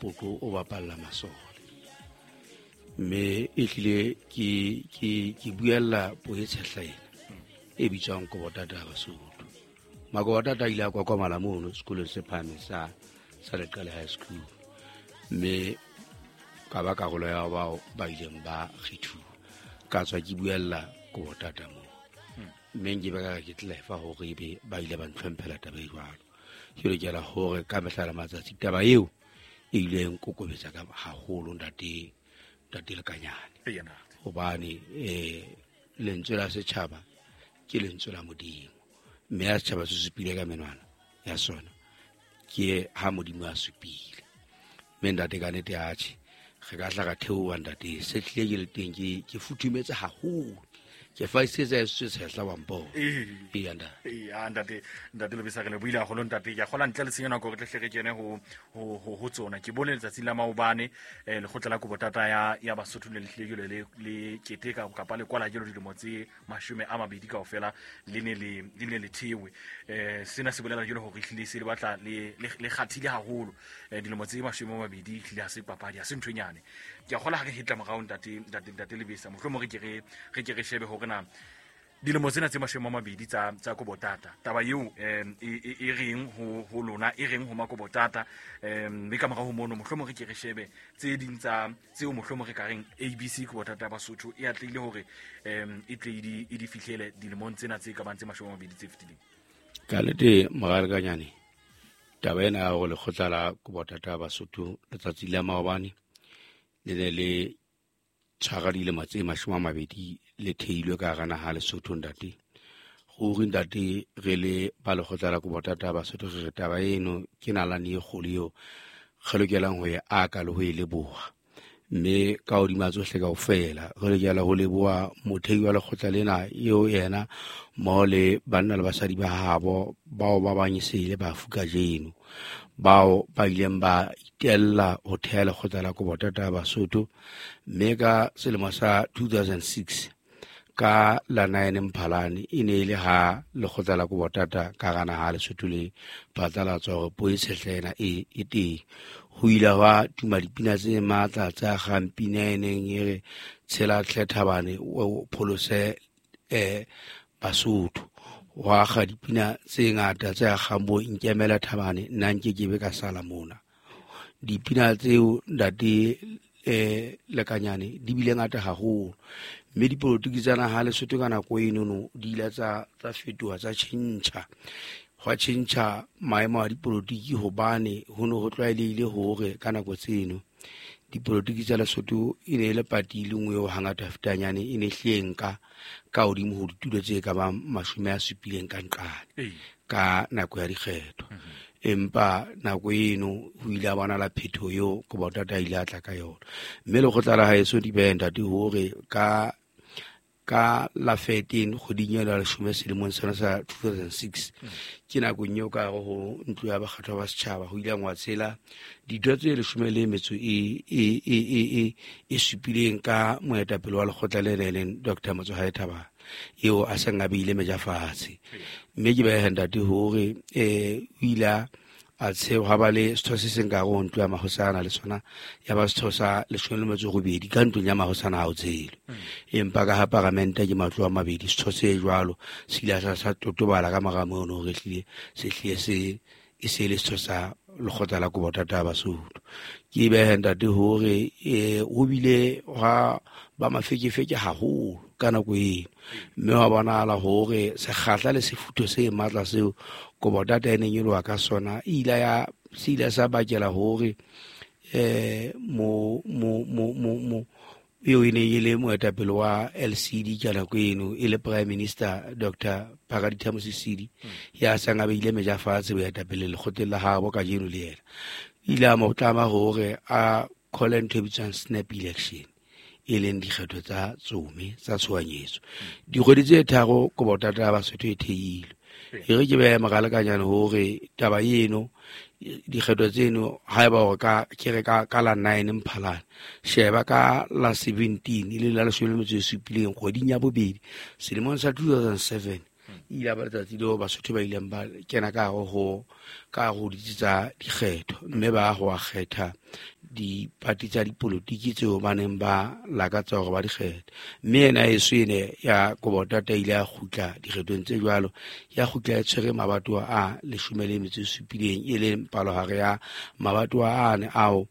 poto o bapalla masole mme e tlile ke buella poetshehla e bitswang Kobotata Basotho Makobotata ile a kwakwamala mono sekolong se phahameng sa Leqale High School mme ka ba karolo ya bao ba ileng ba kgethuwa ka tswa ke buella Kobotata mo mme ke ba ke tlefa hore ebe ba ile ba ntlhomphela taba e jwalo ke re kela hore ka mehlala matsatsi taba eo e ile nkokobetsa ka haholo ntate Lekanyane hobane lentswe la setjhaba ke lentswe la Modimo mme ya setjhaba se supile ka menwana ya sona ke ha Modimo a supile mme ntate ka nete atjhe re ka tla ka theowa ntate se tlile ke le teng ke futhumetse haholo ke faisetse se tshehla wa mpo ntate Lebisa re le buile go ntate ya gola ntle le senyana go re tle kene ho tsona ke bone letsatsi la maobane le khotla la Kobotata ya Basotho le hlekile le keteka ka pa le kwala jelo dilemo tse 20 kaofela le ne le thewe sena se bolela jelo go hlile se le batla le kgathile haholo dilemo tse 20 hlile ha se papadi ha se nthonyane ke gola ha re hitla mogao ntate Lebisa mohlomong re ke shebe ho na dilemo tsena tse 20 tsa Kobotata taba eo e reng ho lona e reng ho Makobotata mme ka morago mono mohlomong re ke re shebe tse ding tsa tseo mohlomong re ka reng ABC Kobotata Basotho e atlile hore e tle e di fihlele dilemong tsena tse ka bang tse 20 tse fitileng ka lete Lekanyane taba ena go le khotla la Kobotata Basotho letsatsi la maobane le ne le tshwaradile matse 20 le theilwe ka gana ha Lesotho ntate go re ntate re le ba le khotla la Kobotata Basotho re taba eno ke nalane e kgolio kgelokelang ho ya aka le ho ile boha mme ka odima tsohle kaofela re le jala ho leboa mothei wa lekgotla lena eo yena mo le banna le basadi ba habo bao ba banyisele ba fuka jeno bao ba ileng ba itella ho thela lekgotla la Kobotata Basotho mme ka selemo sa 2006 ka la 9 Mphalane e ne ile ha lekgotla la Kobotata ka gana ha Lesotho le phatlalatsa hore poetshehla e teng ho ile wa tuma dipina tse matla tsa gampina eneng e re tshela Thabane o pholose Basotho wa ga dipina tse ngata tsa gambo Nkemela Thabane nna nke ke be ka sala mona dipina tseo ntate Lekanyane di bile ngata haholo mme dipolotiki tsana ha Lesotho ka nako eno di ile tsa fetoha tsa tšhentšha maemo a dipolotiki hobane ho no ho tlwaelehile hore ka nako tseno dipolotiki tsa Lesotho e ne le patile ngwe o hangata fetanyane e ne hlenka ka hodimo ho ditulo tse ka ba 70 ka nqane ka nako ya dikgetho empa nako eno ho ile bana la phetho yo Kobotata ile atla ka yona mme le khotla la haeso di benda di hore ka la 13 kgoding ya 10 selemong sa 2006 ke nako nyo ka go ntlo ya bakgatho ba setšhaba ho ile ngwa tsela ditho tse 10 metso e supileng ka moetapele wa lekgotla le leng Dr. Motsohae Thabane eo a se ngabile mejafatse mme ke ba hendate hore o ile a tseo ha ba le setho se seng ka go ntlo ya Mahosana le sona ya ba setho sa 12 ka ntlo ya Mahosana ha o tselo empa ka ha parliament ke matlo a mabedi setho se jwalo se ile sa totobala ka magamo no re hlile se hlile se le setho sa lekgotla la Kobotata Basotho ke be hendate hore o bile ha ba mafekefeke haholo ka nako eno mme wa bonala hore se kgatla le sefutho se matla seo Kobotata ene nyolwa ka sona ila sa bakela hore mo yo ine ile moetapele wa LCD ka nako eno ile Prime Minister Dr. Pakaditha Mosisili ya sanga be ile mejafatse boetapele le khotela ha bo ka jeno le yena ile a motlama hore a Colin Thobishan snap election leng dikgetho tsa tsome tsa tshwanyetso dikgwedi tse tharo Kobotata Basotho e theilwe e re ke be Magalekanyane hore taba eno dikgetho tseno ha eba hore ka la 9 Mphalane sheba ka la 17 ile la 17 kgweding ya bobedi selemong sa 2007 ile ba letsatsi leo Basotho ba ileng ba kena ka go ditsi tsa dikgetho mme ba go a kgetha dipati tsa dipolotiki tseo ba neng ba lakatsa gore ba dikgethe. Mme ena eso ene ya Kobotata ile ya gutla dikgethong tse jwalo ya gutla e tshwere mabatoa a 17 e leng palohare ya mabatoa ane ao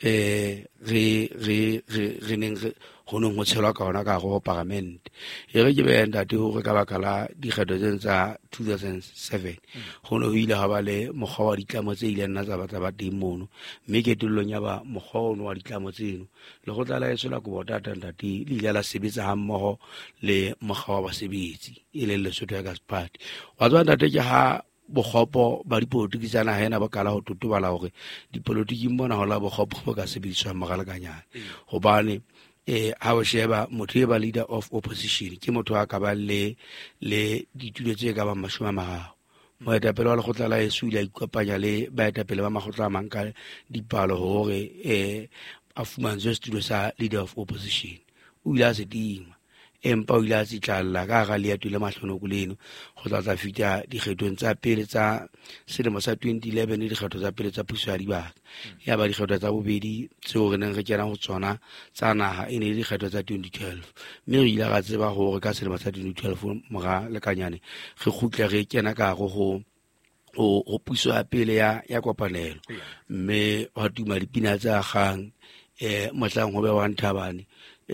re neng go neng go tshelwa ka ona ka go parlamente. E re ke be ntate hore ka baka la dikgetho tsa 2007 go ne ho ile ga ba le mokgwa wa ditlamo tse ile nna tsa ba teng mono, mme ketellong ya ba mokgwa ono wa ditlamo tseno le go tla la eso la Kobotata ntate le ile la sebetsa ha mmoho le mokgwa wa basebetsi e leng Lesotho Workers Party. Wa tswa ntate ke ha bokgopo ba dipolotiki tsa naha ena ba kala ho totobala hore dipolotiki mona ho la bokgopo bo ka sebediswang mogalakanyana hobane ha o sheba motho e ba leader of opposition ke motho a ka ba le ditulo tse ka ba 30. Moetapele wa lekgotla la ESU ile a ikopanya le baetapele ba makgotla a mang ka dipalo hore a fumantshwe setulo sa leader of opposition. O ile a se tima empa o ile a tsitlalla ka ga leeto le mahlonoko leno go tla feta dikgethong tsa pele tsa selemo sa 2011 le dikgetho tsa pele tsa puso ya dibaka. Ya ba dikgetho tsa bobedi tseo re neng re kena go tsona tsa naha e ne le dikgetho tsa 2012, mme re ile ga tseba gore ka selemo sa 2012 mora lekanyane re khutle re kena ka go puso ya pele ya kopanelo. Mme wa tuma dipina tsa gang motlang ho be wa Nthabane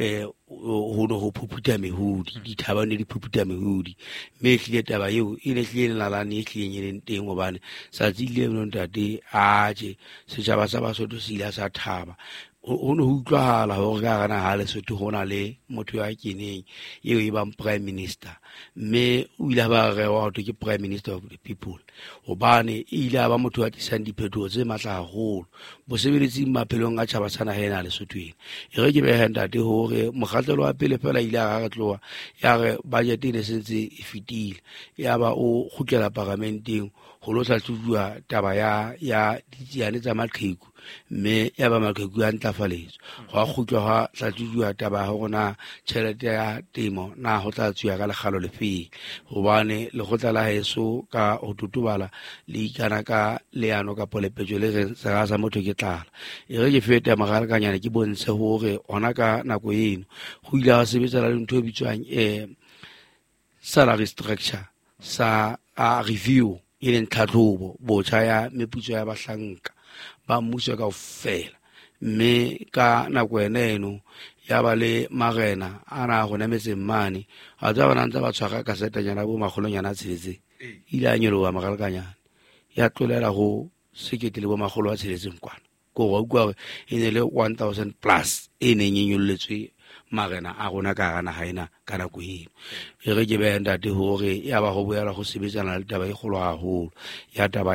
ho no ho phuphuta mehudi dithabane di phuphuta mehudi, mme hlile taba eo e ne hlile lalane e hlileng teng hobane sa tsile no ntate je setjhaba sa Basotho se ile sa thaba. Ho no ho utlwahala hore ka gana ha Lesotho ho na le motho ya keneng eo e bang prime minister, mme o ile ba re wa ho ke prime minister of the people hobane ile ba motho a tlisang diphetoho tse matla haholo bosebeletsi maphelong a tjhaba sa naha ena Lesothong. E re ke be ntate hore mokgatlelo wa pele fela ile ga tloa ya re budget e ne sentse e fitile ya ba o khutlela parlamenteng go lo tlhatlhobiwa taba ya ditsiane tsa maqheku, mme ya ba maqheku a ntlafaletswe go a khutlwa ga tlhatlhobiwa taba ya gona tšhelete ya temo na go tla tswa ka legalo le feng hobane le go tla la heso ka ho tutubala le ikana ka leano ka polepetjo le re sa motho ke tlala. E re ke feta magalakanyana ke bontshe hore ona ka nako eno go ile ga sebetsa le ntho e bitswang salary structure sa review e leng tlhatlhobo botjha ya meputso ya bahlanka ba mmuso kaofela. Mme ka nako eno ya ba le marena ana go nametseng mane a tsa bana ntse ba tshwara ka setanyana bo magolonyana tshetse ile a nyoloa magalakanyana ya tlolela go 1600 kwana go wa utlwa e ne le 1000 plus e ne nyenyolletswe marena a gona ka gana ha ena ka nako eno. E re ke be ntate hore ya ba go boela go sebetsana le taba e kgolo haholo ya taba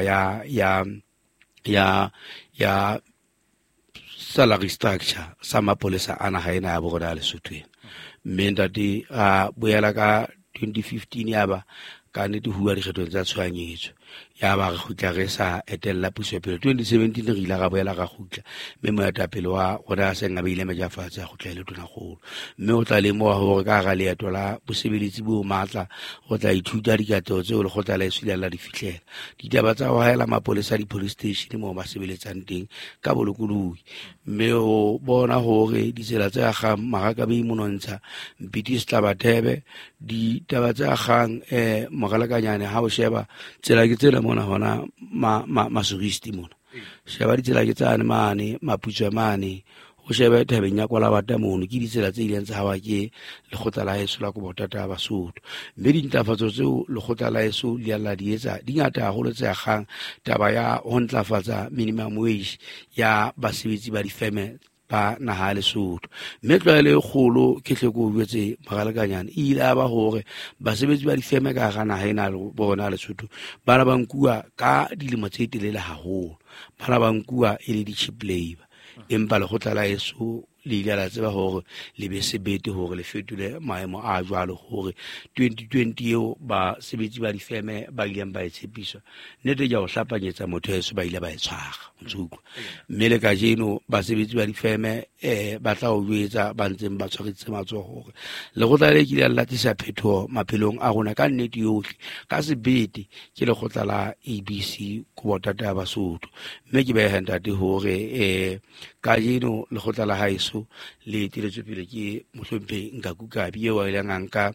ya salary structure sa mapolesa ana ha ena ya bo rona Lesotho. Mme ntate a boela ka 2015 ya ba ka nete hua dikgethong tsa tshwanyetso ya ba re khutla re sa etella puso pele 2017 re ile ga boela ga khutla, mme moetapele wa gona se nga beile mejafatsa ya khutla le tona golo. Mme o tla le mo hore ka ga leeto la bosebeletsi bo matla go tla ithuta dikatso tseo le go tla la esile la di fihlela ditaba tsa go haela mapolesa di police station mo ba sebeletsang teng ka bolokoloi, mme o bona hore ditsela tsa ga magaka be imonontsha mpiti Setlabathebe ditaba tsa gang mogalakanyane ha o sheba tsela ke tsela mona hona masuristi mona sheba ditsela ke tsane mane maputso mane o sheba Thabeng ya Kwala Bata mono ke ditsela tse ileng tsa hawa ke lekgotla la heso la Kobotata ya Basotho. Mme dintlafatso tseo lekgotla la heso le la di etsa di ngata haholo tse gang taba ya ho ntlafatsa minimum wage ya basebetsi ba difeme ba naha Lesotho. Mme tlwaelo e kgolo ke tle go botse magalakanyana ile ba hore basebetsi ba difeme ka ga naha ena le bona Lesotho bana ba nkua ka dilemo tse telele haholo, bana ba nkua e le di cheap labor. Empa le go tla la eso le ile la tseba hore le be sebete hore le fetole maemo a jwalo hore 2020 eo ba sebetsi ba difeme ba ileng ba etshepiswa nete ja go hlapanyetsa motho yeso ba ile ba etshwaga motsuko. Mme le ka jeno ba sebetsi ba difeme ba tla o jwetsa ba ntseng ba tshwaretse matsoho hore le go tla le kile la tisa phetho maphelong a rona ka nnete yohle ka sebete ke le go tla la ABC Kobotata ya Basotho. Mme ke be hantate hore ka jeno lekgotla la haeso le eteletswe pele ke mohlomphehi Nkaku Kabi eo a ileng a nka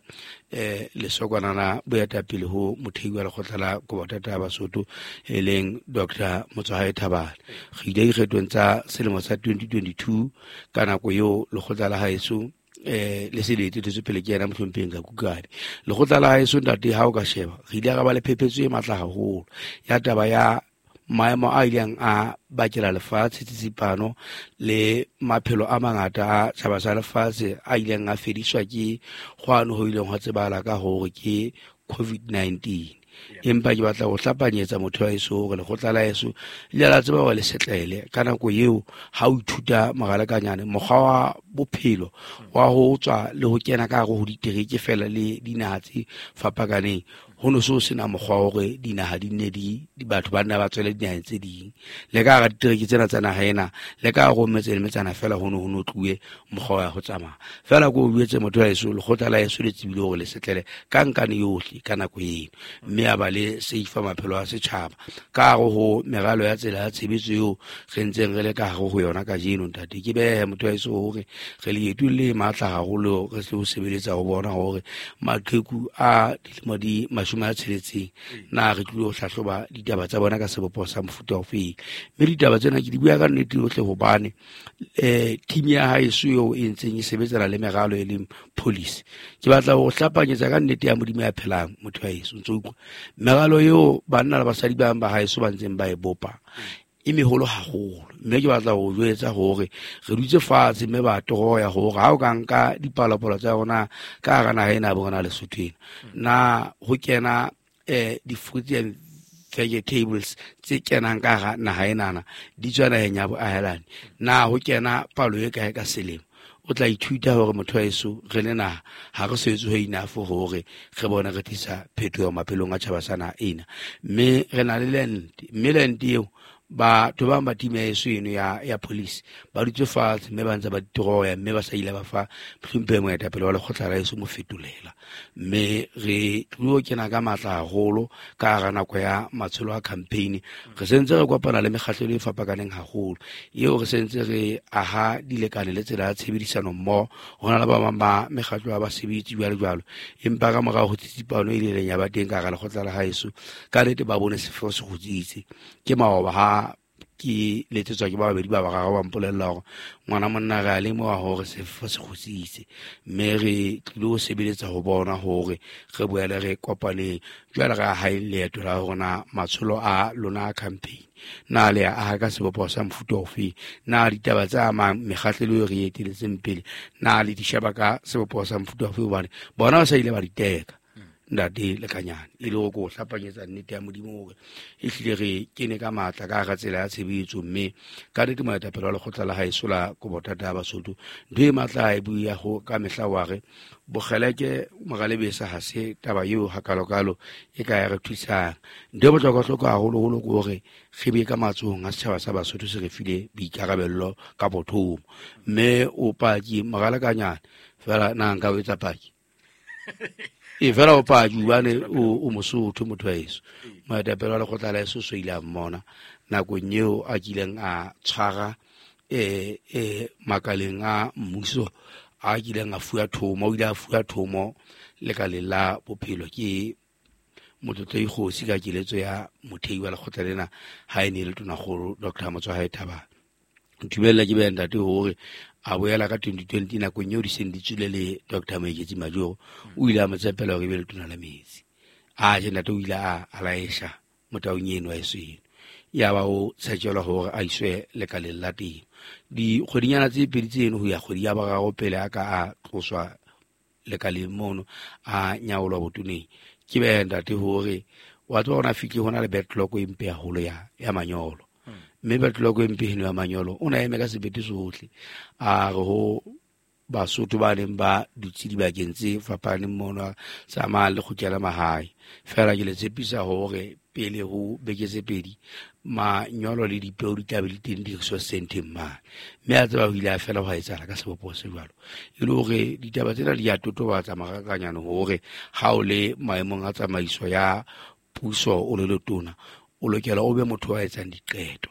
lesokwanana boetapele ho mothehi wa lekgotla la Kobotata ya Basotho e leng Dr. Motsoae Thabane. Re ile dikgethong tsa selemo sa 2022 ka nako eo lekgotla la haeso le se le eteletswe pele ke yena mohlomphehi Nkaku Kabi. Lekgotla la haeso ntate ha o ka sheba re ile ra ba le phephetso e matla haholo ya taba ya maemo a ileng a bakela lefatshe tsitsipano le maphelo a mangata a tjhaba sa lefatshe a ileng a fediswa ke kgwano ho ileng ho tsebahala ka hore ke COVID-19. Empa ke batla ho hlapanyetsa motho wa heso hore lekgotla la heso le la tseba hore le setlele ka nako eo ha o ithuta magalakanyane mokgwa wa bophelo wa ho tswa le ho kena ka hare ho ditereke fela le dinaha tse fapakaneng ho no so sena mokgwa hore dinaha di nne di batho ba nna ba tswele dinaheng tse ding le ka ga ditereke tsena tsa naha ena le ka go metsana fela ho no tluwe mokgwa wa ho tsamaya fela go buetse motho wa heso lekgotla la heso le tsebile hore le setlele ka nkane yohle ka nako eno mme a ba le seifa maphelo a setjhaba ka go ho meralo ya tsela ya tshebetso eo re ntseng re le ka go yona ka jeno ntate ke behe motho wa heso hore re le etu le matla haholo re se ho sebeletsa ho bona hore maqheku a dilemo di a tsheletseng na re tlile ho hlahloba ditaba tsa bona ka sebopo sa mofuta ofeng mme ditaba tsena ke di bua ka nnete yohle hobane team ya haeso eo e ntseng e sebetsana le meralo e leng police ke batla ho hlapanyetsa ka nnete ya modimo ya phelang motho wa heso ntse utlwa meralo eo banna le basadi ba haeso ba ntseng ba e bopa e meholo haholo mme ke batla ho jwetsa hore re dutse fatshe mme ba toroya hore ha o ka nka dipalopalo tsa rona ka hara naha ena bo rona Lesothong na ho kena di-fruits and vegetables tse kenang ka hara naha enana di tswa naheng ya Boahelane na ho kena palo e kae ka selemo o tla ithuta hore motho wa heso re le naha ha re setswe ho enough hore re bone re tlisa phetoho maphelong a tjhaba sa naha ena mme re na le lente mme lente eo batho ba time yeso eno ya police ba dutse fatshe mme ba ntse ba ditoroya mme ba sa ile ba fa hlomphe moetapele wa lekgotla la heso mo fetolela mme re tlo kena ka matla haholo ka hara nako ya matsholo a campaign re sentse re kopana le mekgatlo e fapakaneng haholo eo re sentse re aha dilekane le tsela ya tshebedisano mmoho hona le ba ba mekgatlo ya basebetsi jwalo empa ka morao ho tsitsipano ile le nya ba teng ka hara lekgotla la haeso ka nnete ba bone sefo se kgutsitse ke maoba ha ki letsetswa ke ba babedi ba bararo ba mpolella hore ngwana monna ga le mo wa hore sefo se kgutsitse mme re tlilo sebeletsa ho bona hore re boele re kopane jwale ga ha leeto la rona matsholo a lona campaign na le a ka sebopo sa mofuta ofe na ditaba tsa mekgatlelo re eteletseng pele na le di sheba ka sebopo sa mofuta ofe bana bona ba sa ile ba diteka ndate le kanyane ile go hlapanyetsa nnete ya modimo hore e hlile re kene ka matla ka ga tsela ya tshebetso mme ka nnete moetapele wa lekgotla la haeso la Kobotata ya Basotho ntho e matla e bua ho ka mehla wa re bogeleke mogalebesa ha se taba eo hakalokalo e ka ya re thusang ntho e botlhokwa haholo go hore re be ka matsohong a setjhaba sa Basotho se re file boikarabello ka bothomo mme o paki mogalakanyane fela na nka o etsa paki fela o pa juane o Mosotho motho wa heso moetapele wa lekgotla la heso so ile a mmona nakong eo a kileng a tshwara makaleng a mmuso a kileng a fuwa thomo o ile a fuwa thomo lekaleng la bophelo ke motlotlo ikgosi ka keletso ya mothehi wa lekgotla lena ha e ne le tonakgolo Dr. Motsoae Thabane ntumella ke be ntate hore a boela ka 2020 nakong eo di senditswe le Dr. Moeketsi Majoro o ile a motsepela hore be le tona la metsi a je ntate o ile a laesha motaung eno wa eseno ya ba o tshetjelwa hore a iswe lekaleng la teng di kgodinyana tse pedi tseno ho ya kgodi ya bararo pele a ka a tloswa lekaleng mono a nyaolwa botoneng ke be ntate hore wa tswa ona fihle hona le backlog e mpe haholo ya manyolo mme backlog e mpe ya manyolo o na eme ka sebete sohle a re ho Basotho ba neng ba dutse dibakeng tse fapaneng mona sa le kgutlela mahae fela ke le tshepisa hore pele ho beke tse pedi manyolo le dipeo di tla be le teng di so senteng mane mme a tseba ho ile a fela ho etsala ka sebopo se jwalo e le hore ditaba tsena di a totobatsa magakanyana hore ha o le maemong a tsamaiso ya puso o le letona o lokela o be motho wa etsang diqeto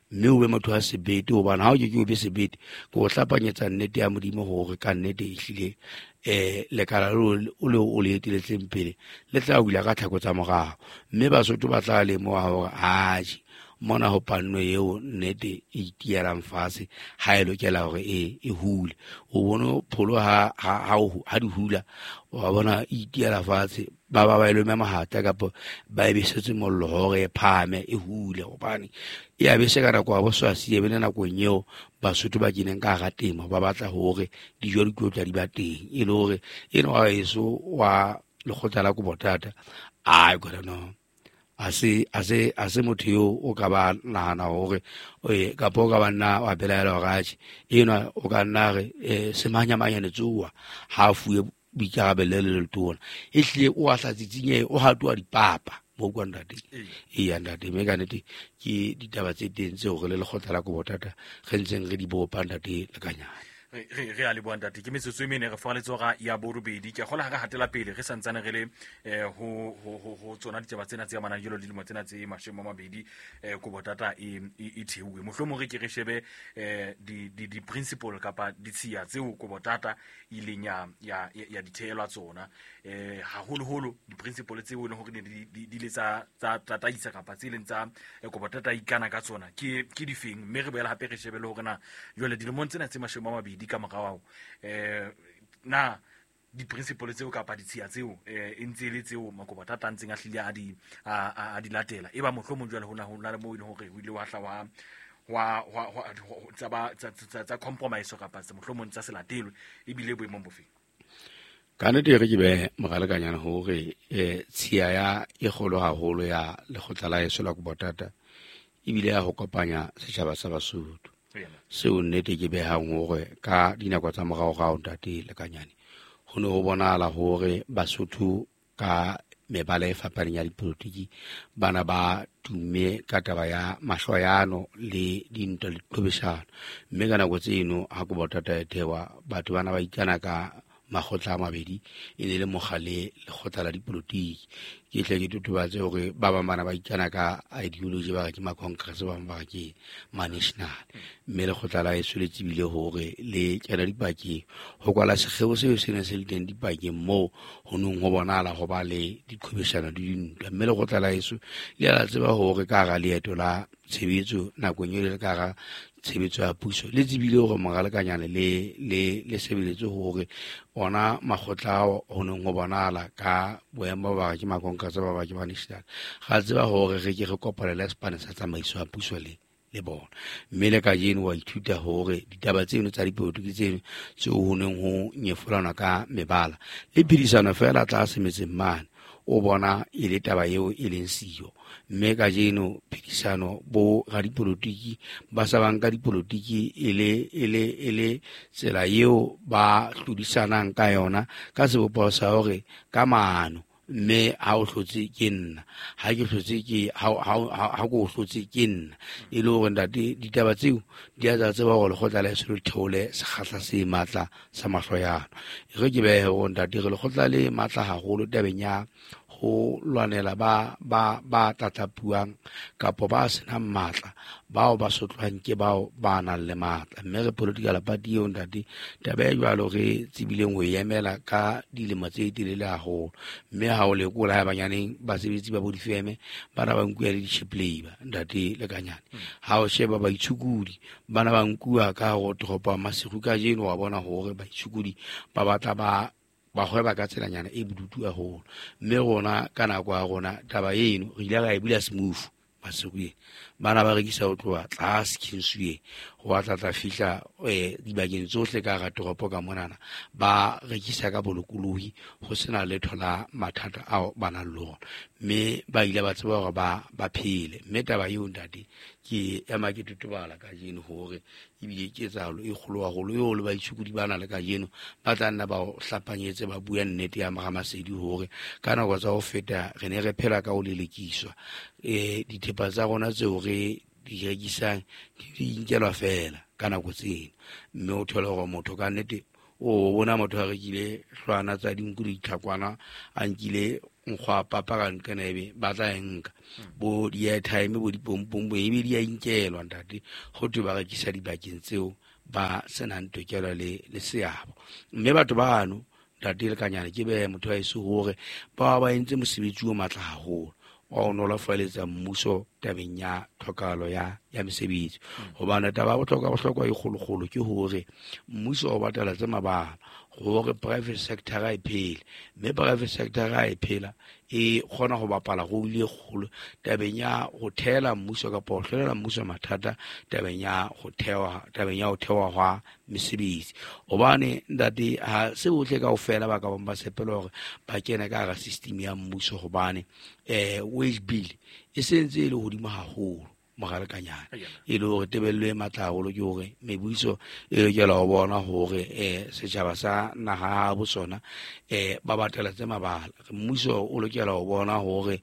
mme o be motho a sebete hobane ha o ke o be sebete go hlapanyetsa nnete ya modimo hore ka nnete ehlile lekala o le eteletseng pele le tla bula ka tlhako tsa morago, mme Basotho ba tla lemoha hore haji mona ho panno eo nnete e itielang fatshe ha e lokela hore e hule. O bona pholo ha di hula wa bona e itiela fatshe ba ile mahata kapo ba e besetse mollo hore phame e hule hobane e a bese ka nako a boswasi e bene nako nyeo Basotho ba kineng ka ga temo ba batla hore dijo di tlotla di ba teng e le hore eno wa eso wa lekgotla la Kubotata ai gona no ase motho yo o ka ba nahana hore ka po ka bana wa belaela gaji eno o ka nna re semanyamanya netsoa ha fuwe bikarabelele le tona ehlile o a tlatsinye o hatwa dipapa mo kwa ndate ndate me ka nete ke ditaba tse teng tseo re le lekgotla la Kubotata ge ntseng re di bopa ndate le kanyana re a le boantate ke metsotso e mene re faletse ga ya borobedi ke gola ga hatela pele ge santsane re le ho tsona ditaba tsena tse amana jelo dilemo tsena tse mashemo mabedi Kubotata e theue mohlomo re ke re shebe di principle kapa ditshia tseo Kubotata ileng ya ditheelwa tsona haholo di principle tseo le hore di le tsa tataisa kapa tse leng tsa Kubotata ikana ka tsona ke di feng mme re boela hape re shebe le hore na jole dilemo tsena tse mashemo mabedi di ka morao na di principle tseo kapa ditshia tseo e ntse le tseo Kubotata ntseng a hlile a di latela e ba mohlomong jwale hona le mo ile hore o ile wa hla wa tsa compromise kapa tsa mohlomong tsa se latelwe e bile boemong bofeng ka nnete re ke be mogalekanyana hore tshia ya e kgolo haholo ya lekgotla la eso la Kubotata e bile ya ho kopanya setjhaba sa Basotho seo nnete ke behang hore ka dinako tsa morao ntate le kanyane ho ne ho bonala hore Basotho ka mebala e fapaneng ya dipolotiki bana ba tumme ka taba ya mahloyano le dintwa le diqhobeshano, mme ka nako tseno ha Kubotata e thewa batho bana ba ikana ka makgotla a mabedi e ne le mogale lekgotla la dipolotiki ke tle ke totobatse hore ba bana ba ikana ka ideology ba ke ma-congress ba ke ma-national, mme lekgotla la eso le tsebile hore le kena dipakeng ho kwala sekgeo seo se ne se le teng dipakeng moo ho nong ho bonala ho ba le diqhobeshano di dintwa, mme lekgotla la eso le a tseba hore ka ga leeto la tshebetso nakong e le ka ga tshebetso ya puso le tsebile hore mogalekanyane le sebeletse hore ona makgotla ho neng ho bonala ka boemo ba ke ma-congress ba ke ba national ga tseba hore re ke re kopalela sepane sa tsamaiso ya puso le bona, mme le ka jeno wa ithuta hore ditaba tseno tsa dipolotiki tseno tseo ho neng ho nyefolana ka mebala le phedisano fela tla semetseng mane o bona e le taba eo e leng siyo, mme ka jeno phedisano bo ga dipolotiki ba sa banka dipolotiki e le tsela eo ba tlodisanang ka yona ka sebopo sa hore ka maano, mme ha o hlotse ke nna ha ke hlotse ke ha go hlotse ke nna e le hore ntate ditaba tseo di a tseba go lekgotla la eso le theole sekgahla se matla sa mahloyano re ke behe go ntate re lekgotla le matla haholo tabeng ya ho lwanela ba tatapuang kapo ba senang matla bao ba sotlwang ke bao ba nang le matla, mme re political party eo ntate taba e jwalo re tsibileng ho emela ka dilemo tse telele haholo, mme ha o lekola ha banyaneng basebetsi ba bo difeme bana ba nkuwa le di-cheap labor ntate le kanyane ha o sheba ba itshukudi bana ba nkuwa ka go toropa masiru ka jeno wa bona hore ba itshukudi ba batla ba hweba ka tselanyana e bodutu haholo, mme rona ka nako ya rona taba eno re ile ga e bula smooth Masukuye bana ba rekisa ho tloa tlase Kinsuye ho atla fihla dibakeng tsohle ka ga toropo ka monana ba rekisa ka bolokolohi ho sena letho la mathata ao bana lona, mme ba ile ba tseba hore ba phele, mme taba eo ntate ke ema ke tutubala ka jeno hore ebile ke tsalo e kgolo haholo eo le ba itshukudi bana le ka jeno ba tla nna ba hlapanyetse ba bua nnete ya Mahamasedi hore ka nako tsa ho feta re ne re phela ka ho lelekiswa dithepa tsa rona tseo re di rekisang di nkelwa fela ka nako tseno, mme o thola hore motho ka nnete o bona motho a rekile hlwana tsa dinku di tlhakwana a nkile nkgwa papa kana ebe ba tla enka bo di-airtime bo dipompong bo ebe di a inkelwa ntate go twe ba rekisa dibakeng tseo ba senang tokelo le seabo mme batho bano ntate le kanyana ke be motho a ese gore ba entse mosebetsi o matla haholo wa o nolofaletsa mmuso tabeng ya tlhokagalo ya mesebetsi gobane taba botlhokwa e kgologolo ke gore mmuso o batala tse mabala gore private sector e phele mme private sector e phela e kgona go bapala go ile kgolo tabeng ya go thela mmuso ka po hlolela mmuso mathata tabeng ya go thewa gwa mesebetsi obane ndate ha se botle ka ofela ba ka bomba sepelo gore ba kena ka ga system ya mmuso gobane wage bill e sentse le godimo haholo mogale kanyana e le gore tebello e matlagolo ke gore mebuso e lokela go bona gore setšhaba sa naga bo sona ba batela tse mabala mmuso o lokela go bona gore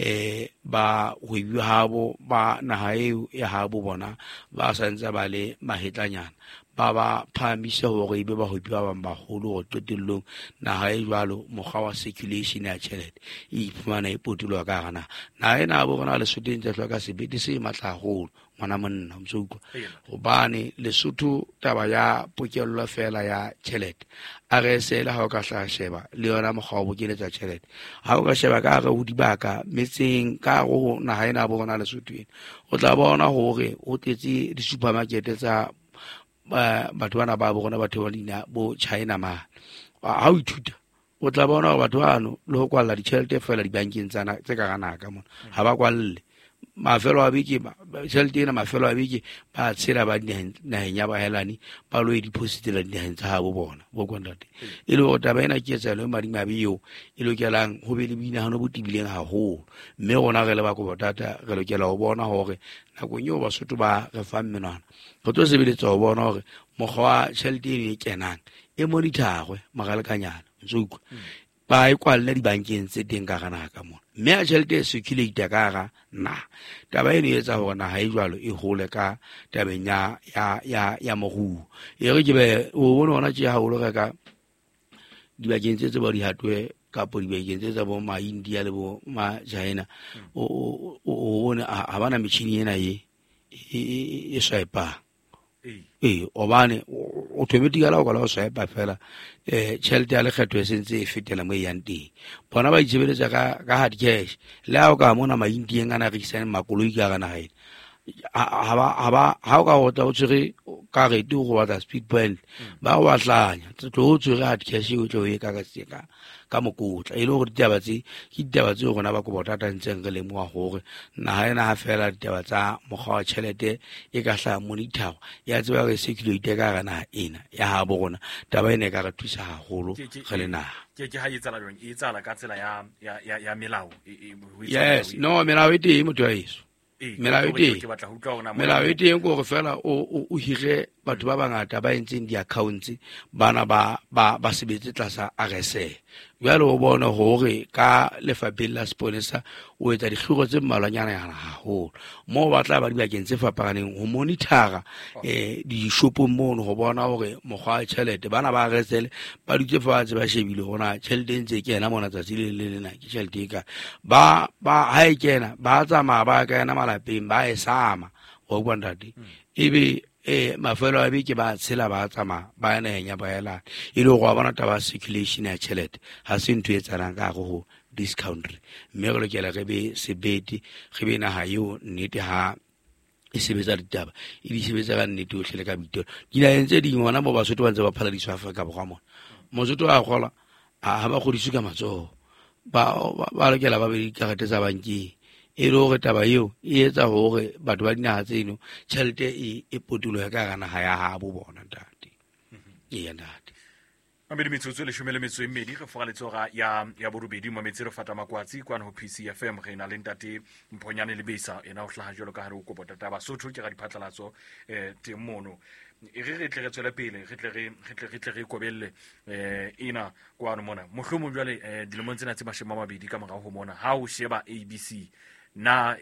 ba hwebi habo ba naga eo ya habo bona ba santse ba le mahetlanyana ba phamise gore ebe ba hwebi ba bang bagolo go qetellong naga e jwalo mokgwa wa circulation ya tšhelete e iphumana e potolwa ka gana naga e na bo bona lesotho ntse tlhoka sebete se matla haholo ngwana monna mtsouko gobane lesotho taba ya pokello fela ya tšhelete a re sela ha o ka tla sheba le yona mokgwa wa bokeletsa tšhelete ha o ka sheba ka re ho dibaka metseng ka go naga e na bo bona lesotho o tla bona gore o tletse di-supermarket tsa batho bana ba bona batho ba dina bo China ha o ithuta o tla bona gore batho bano le go kwalla ditšhelete fela dibankeng tse ka gana ka mona ha ba kwalle mafelo a beke tšhelete ena mafelo a beke ba tshela ba nageng ya bahelani ba lo e depositela dinageng tsa gabo bona bo kwantate e le gore taba ena ke etsalo e madimabe eo e lokelang go be le boinagano bo tibileng haholo mme gona re le bakobotata re lokela go bona gore nakong eo basotho ba re fang menwana go tlo sebeletsa go bona gore mokgwa wa tšhelete eno e kenang e monitoragwe magalekanyana ntse ba e kwalle dibankeng tse teng ka gana ka mona mme a tšhelete e circulate ka ga taba eno e etsa gore naga e jwalo e gole ka tabeng ya moruo e re ke be o bone gona tše gagolo ge ka dibakeng tse ba di hatwe kapo dibakeng tse tsa bo ma-India le bo ma-China o bone ga bana metšhini ena e swipang obane automatically o ka la go swipa fela tšhelete ya lekgetho e sentse e fetela mo e yang teng bona ba itšhebeletsa ka hard cash le ha o ka mona ma-Indieng a nagisane makoloi ka gana gaene ha o ka gotla o tshwere karete go batla speed point ba go batlanya tlo o tshwere hard cash o tlo e ka mokotla e le gore ditaba tse ke ditaba tse gona ba kobotata ntseng re lemoga gore naga ena ga fela ditaba tsa mokgwa wa tšhelete e ka tla monitor ya tseba re circulate ka gana ena ya ha bo gona taba ena e ka re thusa haholo ge le naga ke ha e tsala ka tsela ya melao yes no melao e teng motho wa eso melao e teng gore fela o hire batho ba bangata ba entseng di-accounts bana ba sebetse tlasa RSA jalo o bona gore ka lefapheng la seponesa o etsa dikgiro tse mmalwanyana yana haholo mo ba tla ba dibakeng tse fapaganeng go monitora di-shopong mono go bona gore mokgwa wa tšhelete bana ba resele ba dutse fatshe ba shebile gona tšhelete ntse ke ena mona tsatsi le lena ke tšhelete e ka ba ha e kena ba tsamaya ba ka ena malapeng ba e sama go kwantate ebe mafelo a beke ba tshela ba tsamaya ba nageng ya baelane e le go a bona taba circulation ya tšhelete ga se ntho e tsanang ka go this country mme go lokela ge be sebete ge be naga eo nnete ha e sebetsa ditaba e di sebetsa ka nnete otlhele ka boitelo dinageng tse dingwe gona mo basotho ba ntse ba phaladiswa Afrika Borwa mona mosotho a gola ga ba godiswe ka matsogo ba lokela ba be dikarete tsa bankeng e le gore taba eo e etsa gore batho ba dinaga tseno tšhelete e potologe ka ga naga ya gabo bona ntate ee ntate mabedi metsotso le šome le metso e mmedi re foga letsoga ya borobedi mo metsi re fata makwatsi kwane go PCFM ge na le ntate Mphonyane le Besa ena o hlaga jalo ka gare o kopotata basotho ke ga diphatlalatso teng mono e re tle re tswela pele re tle re kobelle ena kwano mona mohlomong jwale dilemong tsena tse 20 ka morago go mona ha o sheba ABC na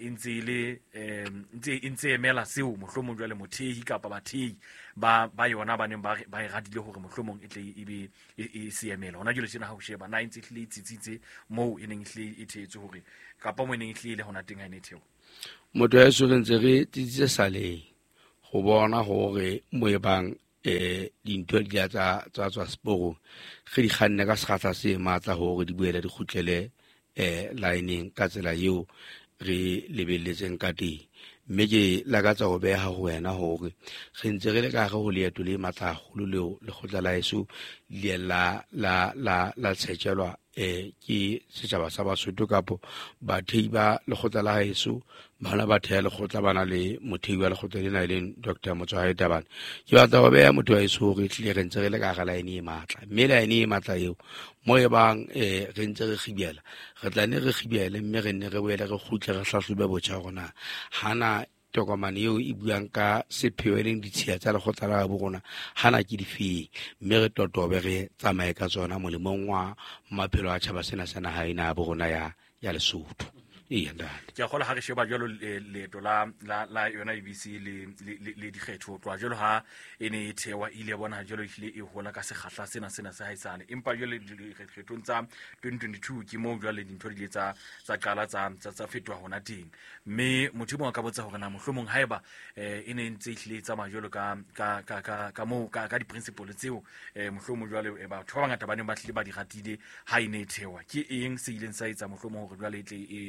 ntse emela seo mohlomong jwale mothehi kapa bathehi ba yona ba neng ba e radile hore mohlomong e tle e se emela hona jwale tjena ha o sheba na ntse hlile tsitsitse moo e neng hlile e thetswe hore kapa mo neng hlile hona teng ha ene theo motho ya so rentse re tsitsitse saleng go bona hore mo e bang dintho di tsa tswa seporong ge di kganne ka sekgahla se matla hore di boela di khutlele lineng ka tsela eo re lebelletseng ka teng mme ke lakatsa go beha go wena hore ge ntse re le ka go leeto le matla holo leo le khotla la eso le la tshetjelwa ke setjhaba sa Basotho kapo bathehi ba lekgotla la heso bana ba theha lekgotla bana le mothehi wa lekgotla lena le Dr. Motsoae Tabane ke batla go beha motho wa heso re tlile re ntse re le ka ga laene e matla mme laene e matla eo mo e bang re ntse re khibiela re tla ne re khibiele mme re ne re boele re khutle re hlahlube botjha gona hana tokomane eo e buang ka sepheo e leng ditshia tsa lekgotla la bo rona hana ke difeng mme re totobe re tsamaye ka tsona molemong wa maphelo a tšhaba sena sa naga ena bo rona ya Lesotho ke a gola ha re sheba jalo leeto la yona EBC le dikgetho tloa jalo ha e ne e thewa ile bona jalo ile e hola ka sekgahla sena se haisane empa jalo dikgethong tsa 2022 ke mo jalo dintho di tsa qala tsa fetwa hona teng mme motho mo ka botsa hore na mohlomong haeba e ne ntse ile tsa majolo ka mo ka di principle tseo mohlomong jalo batho ba bangata ba ne ba tlile ba di ratile ha e ne e thewa ke eng se ileng sa etsa mohlomong hore jalo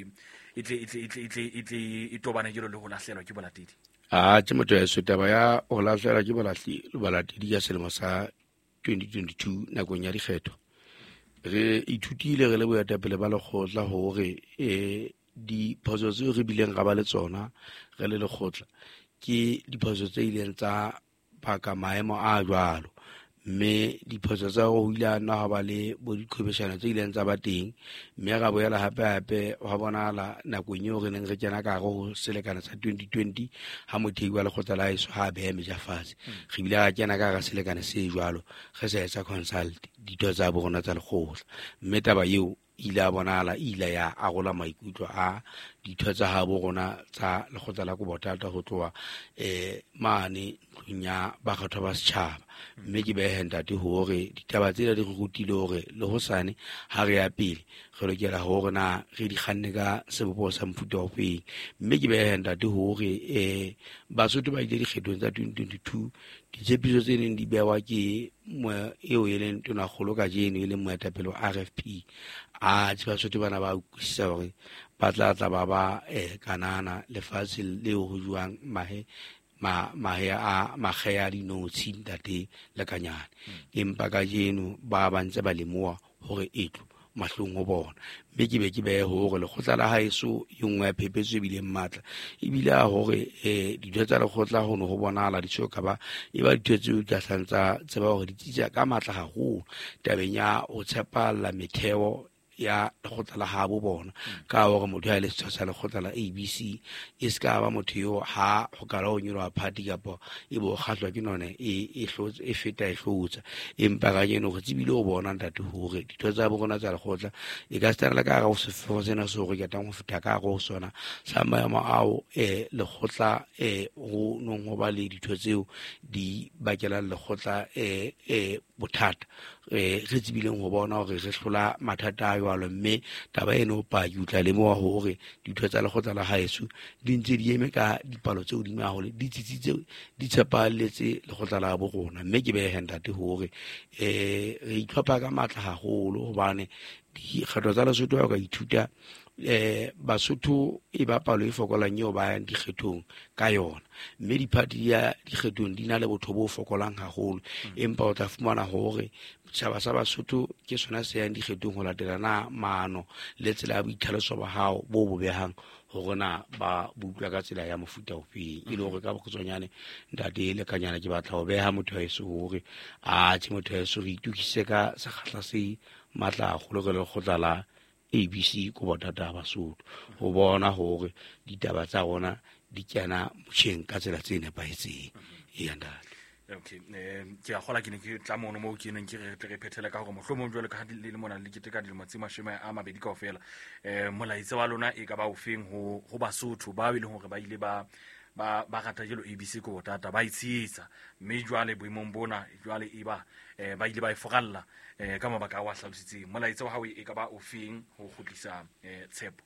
e tobane jelo le go lahlelwa ke bolatedi ke motho ya sotaba ya go lahlelwa ke bolatedi ya selemo sa 2022 nakong ya dikgetho re ithutile re le boetapele ba lekgotla hore diphoso tseo re bileng ga ba le tsona re le lekgotla ke diphoso tse ileng tsa baka maemo a jwalo mme diphoso tsa go ile na ba le bo dikhobeshano tse ileng tsa ba teng mme ga boela hape wa bonala nakong eo re neng re kena ka go selekana sa 2020 ha mothehi wa lekgotla la heso ha be mejafatse re bile ga kena ka ga selekana se jwalo ge se etsa consult ditho tsa bo rona tsa lekgotla mme taba eo ile a bonala ile ya agola maikutlo a ditho tsa ha bo rona tsa lekgotla la Kobotata go tloa mane nya ba kgetho ba setšhaba mme ke behe ntate hore ditaba tsela di re rutile hore le ho sane ha re ya pele re lokela hore na re di kganne ka sebopo sa mfuta o pele mme ke behe ntate hore Basotho ba ile dikgethong tsa 2022 ditshepiso tse neng di bewa ke eo e leng tona kgolo ka jeno e leng moetapele wa RFP Basotho bana ba utlwisisa hore ba tla ba kanana lefatshe leo go juang mahe a magea dinotshi ntate le kanyana empa ka jeno ba bantse ba lemoa hore etlo mahlong ho bona mme ke be hore lekgotla la haeso e nngwe ya phephetso e bile matla e bile hore ditho tsa lekgotla ho no ho bonala ditho ka ba e ba ditho tseo tsa hlantsa tseba hore di tsitsa ka matla haholo tabeng ya o tshepalla metheo ya lekgotla la habo bona ka hore motho ya le setho sa lekgotla la ABC e ska ba motho yo ha go ka la o nyolwa party kapo e bo khatlwa ke none e hlotse e feta e hlotsa empa ga yeno go tsibile go bona ntate hore ditho tsa bo rona tsa lekgotla e ka stara ka go sefo sena so go ketang go feta ka go sona sa maemo ao lekgotla go nong go ba le ditho tseo di bakela lekgotla bothata re tsibileng go bona hore re hlola mathata a jwalo mme taba eno pa utla le mo hore ditho tsa lekgotla la haeso di ntse di eme ka dipalo tse hodimo haholo di tsitsitse di tshepalletse lekgotla la bo rona mme ke behe ntate hore re itlhopha ka matla haholo hobane dikgetho tsa Lesotho ba ka ithuta Basotho e ba palo e fokolang eo ba yang dikgethong ka yona mme diphati ya dikgethong di na le botho bo fokolang haholo empa o tla fumana hore setjhaba sa Basotho ke sona se yang dikgethong ho latelana maano le tsela ya boitlhaloso ba hao bo bobehang hore na ba butlwa ka tsela ya mofuta o feng e le hore ka bokhtsonyane ntate le kanyana ke batla ho beha motho wa heso hore motho wa heso re itukise ka sekgahla se matla go le lekgotla la ABC Kobotata Basotho ho bona hore ditaba tsa rona di kena motjheng ka tsela tse nepahetseng e yandale Okay, ke a gola ke ne ke tla mono mo ke neng ke re phethele ka gore mohlomong jwale ka le mona le ke teka dilemo tse mashome a mabedi kaofela molaetsa wa lona e ka ba ofeng ho Basotho ba ile hore ba ile ba rata jelo ABC ko botata ba itshietsa mme jwale boemong bona jwale e ba ile ba ifogalla ka mabaka a wa hlalositseng molaetsa wa hao e ka ba ofeng ho khutlisa tshepo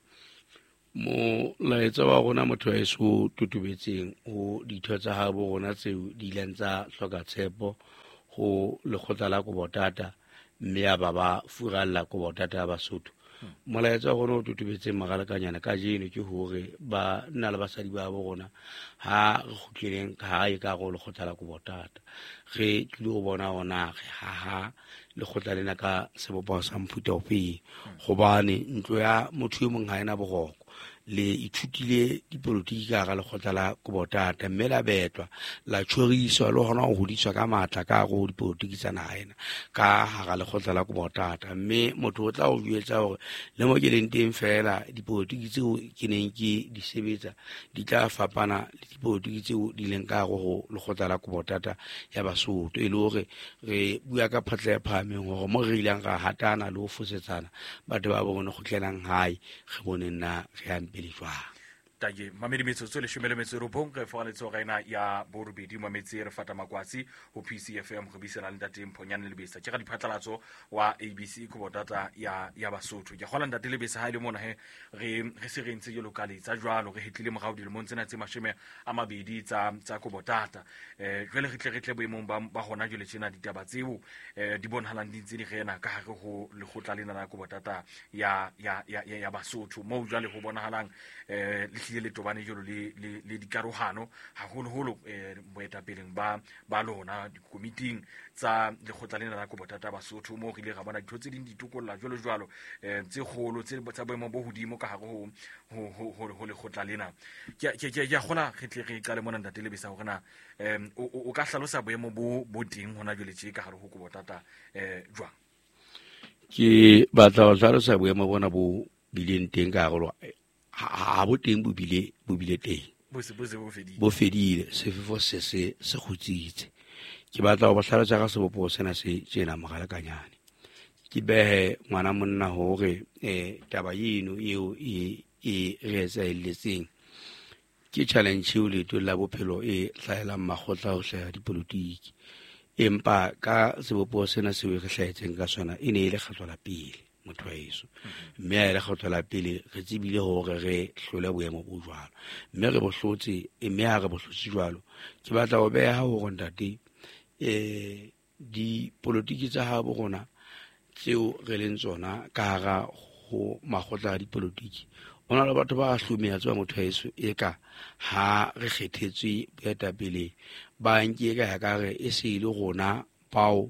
molaetsa wa rona motho wa eso tutubetseng ho ditho tsa ha bo rona tseo di ileng tsa hloka tshepo ho lekgotla la Kobotata mme ya ba furalla Kobotata ya Basotho molaetsa wa rona o tutubetseng magalakanyana ka jeno ke hore ba nna le basadi ba bo rona ha re khutleleng ka e ka go lekgotla la Kobotata re tlile go bona ona re ha lekgotla lena ka sebopao sa mputa ofeng gobane ntlo ya motho yo mongwe ha ena bogoko le ithutile dipolotiki ka ga lekgotla la Kobotata mme la betwa la tshwariswa le hona go hodiswa ka matla ka go dipolotiki tsa naga ena ka ga lekgotla la Kobotata mme motho o tla go jwetsa gore le mo ke leng teng fela dipolotiki tseo ke neng ke di sebetsa di tla fapana le dipolotiki tseo di leng ka go lekgotla la Kobotata ya Basotho e le gore re bua ka phatla ya phahameng gore mo re ileng ga hatana le go fosetsana batho ba bone go tlelang hae ge bone nna re ya pele jwang taye mamedi metsotso le shumele metsorobong re fogaletso ga ena ya borobedi mametsi re fata makwatsi ho PCFM go bisela le ntate Mphonyane Lebesa ke ga diphatlalatso wa ABC Kobotata ya Basotho ke gola ntate Lebesa ha ile mona re se re ntse yo lokale tsa jwalo re hitlile mogao dile mo ntsena tse mashome a mabedi tsa Kobotata jwale re tle boemong ba hona jole tsena ditaba tseo di bonahalang di ntse di rena ka hare ho lekgotla lena la Kobotata ya Basotho mo jwale ho bonahalang le tobane jolo le dikarohano haholo boetapeleng ba lona dikomiting tsa lekgotla lena la Kobotata Basotho mo rile ga bona ditho tse ding ditokolla jolo tse kgolo tse tsa boemo bo hodimo ka hare ho lekgotla lena ke gola re qale mona ntate Lebesa hore na o ka hlalosa boemo bo teng hona jole tse ka hare ho Kobotata jwang ke batla go hlalosa boemo bona bo bileng teng ka golo ha bo teng bo bile teng bo fedile sefefo se khutsitse ke batla go hlalosa ga sebopo sena se tsena mogalakanyane ke behe ngwana monna hore taba yeno eo e re etsa iletseng ke challenge eo le la bophelo e hlaelang magotla ho hlaya dipolotiki empa ka sebopo sena se re hlaetseng ka sona e ne ile kgatlo la pele motho wa eso mme a ile kgatlo la pele re tsebile hore re hlole boemo bo jwalo mme re bohlotse mme ha re bohlotse jwalo ke batla go beha ho ntate dipolotiki tsa ha bo rona tseo re leng tsona ka ga go magotla a dipolotiki ona le batho ba hlomea tswa motho wa eso e ka ha re kgethetswe boetapele ba nke ka ga re e se ile gona bao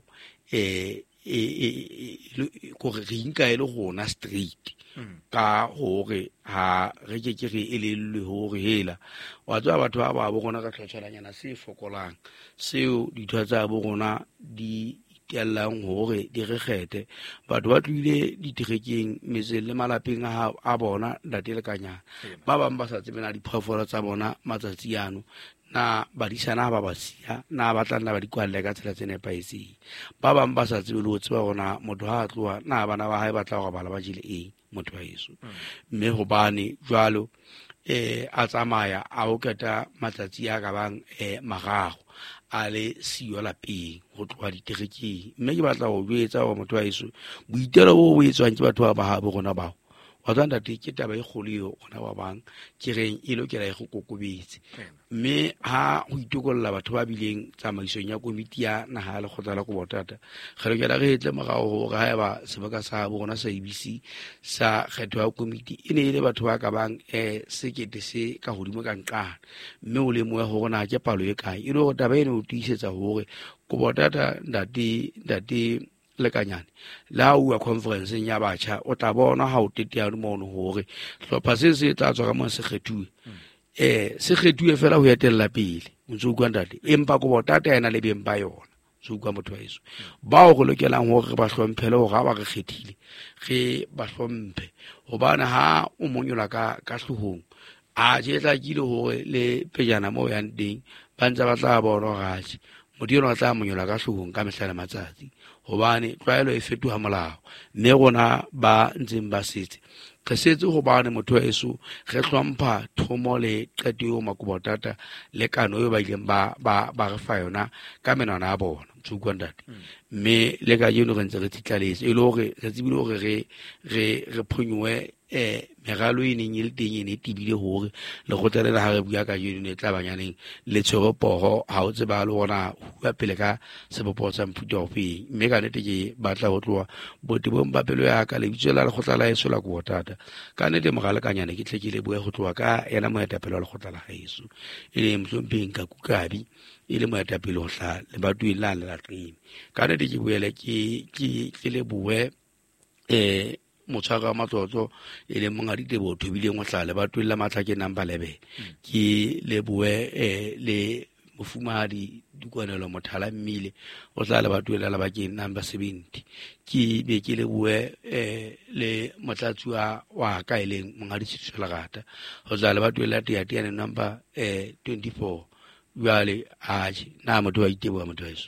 gore re inka e le gona straight ka hore ha re ke re elellwe hore hela wa tswa batho ba bo gona ka tlhotlhelanyana se fokolang seo ditho tsa bo gona di tellang hore di re kgethe batho ba tlile diterekeng metseng le malapeng a bona ntate lekanyana ba bang ba sa tsebena diphoofolo tsa bona matsatsi ano na badisana ba basia na ba tla nna ba di kwalle ka tsela tse nepaetseng ba bang ba sa tsebe le go tseba gona motho ha a tloa na bana ba hae ba tla go bala ba jile eng motho wa eso mme hobane jwalo a tsamaya a o keta matsatsi a ka bang magago a le siyo lapeng go tloga diterekeng mme ke batla go jwetsa gore motho wa eso boitelo bo etswang ke batho ba ha bo rona bao wa tsanda ke taba e kgoleo gona ba bang ke reng e lokela e go kokobetse mme ha go itokolla batho ba bileng tsamaisong ya komiti ya naha ya lekgotla la Kobotata ge lokela re etle morao gore ha eba sebaka sa bo rona sa ABC sa kgetho ya komiti e ne ile batho ba ka bang sekete se ka hodimo ka nqana mme o le moya ho rona ke palo e kae e le go taba ene o tiisetsa hore Kobotata ndate lekanyane la uwa conference ya batjha o tla bona ha o teteane mono hore hlopha se tla tswa ka mo se kgethuwe se kgethuwe fela ho etella pele ntse o kwandate empa Kobotata ena le beng ba yona so kwa motho wa eso ba o go lokelang hore ba hlomphele ho ga ba re kgethile ge ba hlomphe hobane ha o monyola ka hlohong a jetla kile hore le pejana mo yang teng ba ntse ba tla bona gaje motho eno a tla monyola ka hloohong ka mehla le matsatsi hobane tlwaelo e fetoha molao mme rona ba ntseng ba setse re setse hobane motho wa eso re hlompha thomo le qeto eo makobotata le kano eo ba ileng ba re fa yona ka menwana ya bona tsukwa ntate mme le ka yeno re ntse re titlaletse e le hore re tsebile hore re phonyoe meralo e neng e le teng e ne tibile hore le gotelela ha re bua ka yeno ne tla banyaneng le tshweropoho ha o tseba le gona hua pele ka sebopo tsa mputa o feng mme ka nnete ke batla ho tloha botebong ba pelo ya ka le bitso la lekgotla la eso la kubotata ka nnete mogalekanyane ke tle ke leboe ho tloha ka yena moetapele wa lekgotla la gaeso e le mohlompheng ka kukabi e le moetapele ho hla lebatoweng la le laqeme ka nnete ke boele ke leboe motshwaro wa matlotlo e leng mongadi Teboho Thobileng ho hla lebatoweng la Matlhakeng number 11 ke leboe le mofumahadi Dikwanelo Mothala Mmile o tla lebatoweng la Labakeng number 70 ke be ke leboe le motlatsuwa wa ka e leng mongadi Sitso Lerata ho tla lebatoweng la Teateane number 24 jwale aje na motho wa Iteboha motho wa eso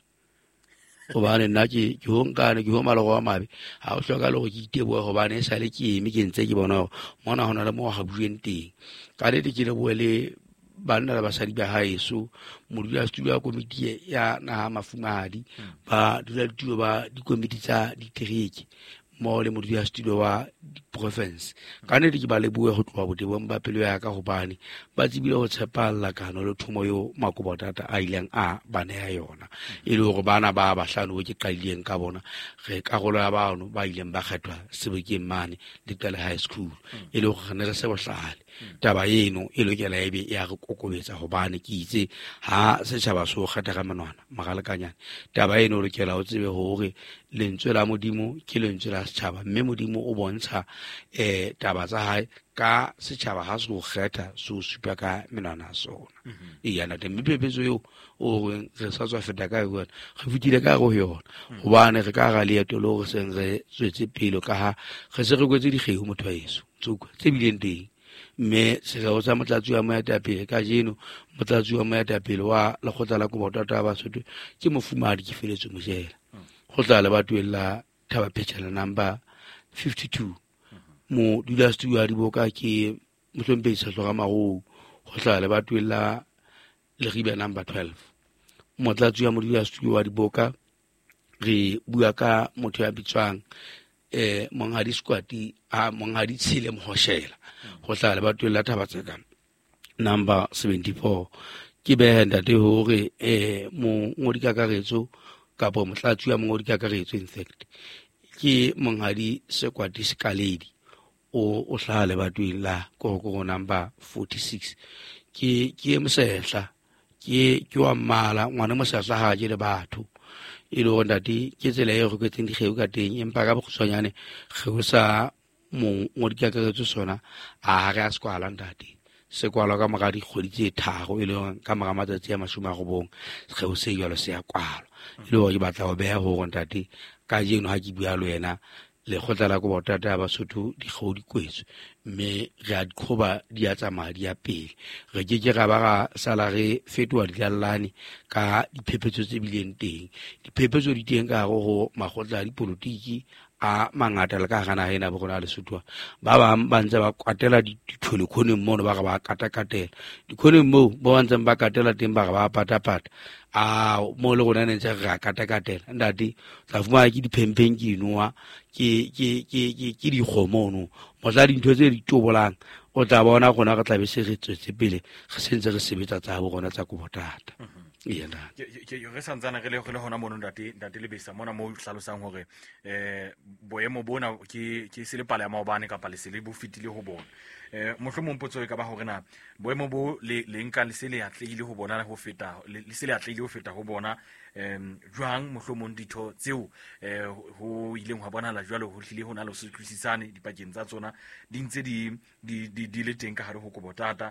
hobane nna ke ho nkane ke ho malogo wa mabe ha o hloka le go ke Iteboha hobane sa le ke eme ke ntse ke bona mona hona le mo ga bueng teng ka le ke leboe le banna la basadi ba haeso modula studio ya komiti ya naha mafumahadi ba dula ditulo ba dikomiti tsa ditereki mo le modula studio wa province ka nnete ke ba leboe ho tloha botebong ba pelo ya ka hobane ba tsebile ho tshepalla kano le thomo yo makobotata a ileng a baneha yona e le hore bana ba bahlano ke qalileng ka bona re karolo ya bano ba ileng ba kgethwa Sebokeng mane Dikala High School e le hore ne re se bohlale taba eno e lokela ebe ya re kokobetsa hobane ke itse ha setjhaba so kgetha ka menwana magalekanyana taba eno lokela o tsebe hore lentswe la modimo ke lentswe la setjhaba mme modimo o bontsha taba tsa hae ka setjhaba ha se go kgetha so supa ka menwana sona yana te mepepetso eo o re sa tswa feta ka yona re fitile ka go yona hobane re ka ga leeto le hore seng re tswetse pelo ka ha re se re kwetse dikgeo motho wa eso tsukwa tse bileng teng mme se ga o tsa motlatsi wa moetapele ka jeno motlatsi wa moetapele wa lekgotla la kubotata ba Basotho ke mofumahadi ke feletswe Mojela go tla lebatoweng la Thaba Phetšhala number 52 mo dula studio ya Diboka ke mohlomphedi Sehloga Magou go tla lebatoweng la Leribe number 12 motlatsi wa modula studio wa Diboka re bua ka motho ya bitswang Monghadi Squati Monghadi Tshile Mohoshela go tla lebatoweng la Thabatseka number 74 ke behe ntate hore mo ngodi kakaretso kapo motlatsi wa mongodi kakaretso in fact ke Monghadi Sekwati Sikaledi o hla lebatoweng la Kokoro number 46 ke mosehla ke wa mmala ngwana mosehla ha je le batho e le hore ntate ke tsela e go kwetseng dikgeo ka teng empa ka bokgutshwanyane go sa ngodi kakaretso sona a re a skwala ntate se kwala ka mogadi kgodi tse tharo e le ka moga matsatsi a 90 ge o se jalo se ya kwala e le hore ke batla go beha hore ntate ka jeno ha ke bua le wena le khotla la kubotata ya Basotho dikgeo di kwetswe mme re a dikgoba di a tsamaya di a pele re ke ga ba ga sala re fetoa dilallane ka diphephetso tse bileng teng diphephetso di teng ka go magotla a dipolotiki a mangata le ka gana hena bo gona Lesotho ba ntse ba kwatela ditholekhoneng mono ba ga ba katakatela dikhoneng mo ba ntse ba katela teng ba ga ba patapata mo le gona ne ntse ga katakatela ndati tla fumana ke diphempeng ke inoa ke dikgomono motla dintho tse di tobolang o tla bona gona ga tla be se re tswetse pele ge sentse re sebetsa tsa bo gona tsa kubotata re santsana re le gona mono ntate Lebesa mona mo hlalosang hore boemo bona ke se le pala ya maobane kapa le se le bo fitile ho bona mohlomong potso e ka ba hore na boemo bo le nka le se le atleile ho bona ho feta le se le atleile ho feta ho bona jwang mohlomong ditho tseo ho ileng ha bona la jwalo ho hlile ho na le se tlisisane dipakeng tsa tsona di ntse di le teng ka hare ho kubotata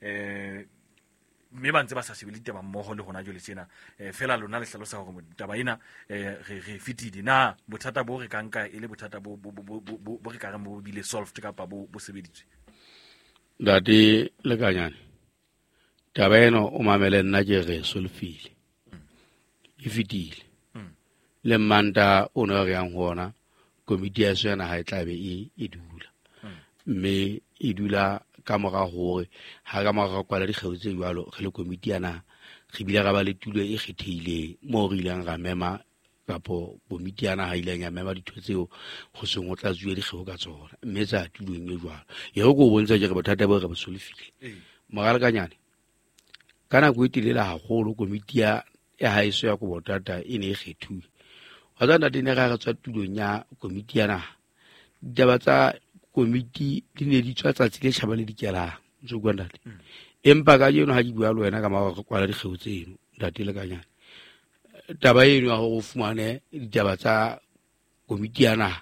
mme ba ntse ba sa shebile taba mmogo le gona jole tsena fela lona le hlalosa hore taba ena re fitile na bothata bo re ka nka e le bothata bo re ka reng bo bile solved kapa bo sebeditswe dati lekanyane taba eno o mamele nna ke re solfile e fetile le manta o ne re yang hona komiti ya sona ha e tla be e dula mme e dula ka mora hore ha ka mora kwala dikgeo tse jwalo re le komiti yana re bile ga ba le tulo e kgethehileng mo re ileng ra mema kapo komiti yana ha ileng ya mema ditho tseo go seng o tla tsue dikgeo ka tsona mme tsa tulong e jwalo ye go bontsha ke re bothata bo re bo solofile mogale kanyane kana go itilela haholo komiti ya haeso ya go botata e ne e kgethuwe wa tsana dine ga tswa tulong ya komiti yana ditaba tsa komiti di ne di tswa tsatsi le tšhaba le dikelang ntse go ndate empa ka yeno ha di bua le wena ka mawa go kwala dikgeo tseno ndate le kanyana taba eno ya go fumane ditaba tsa komiti yana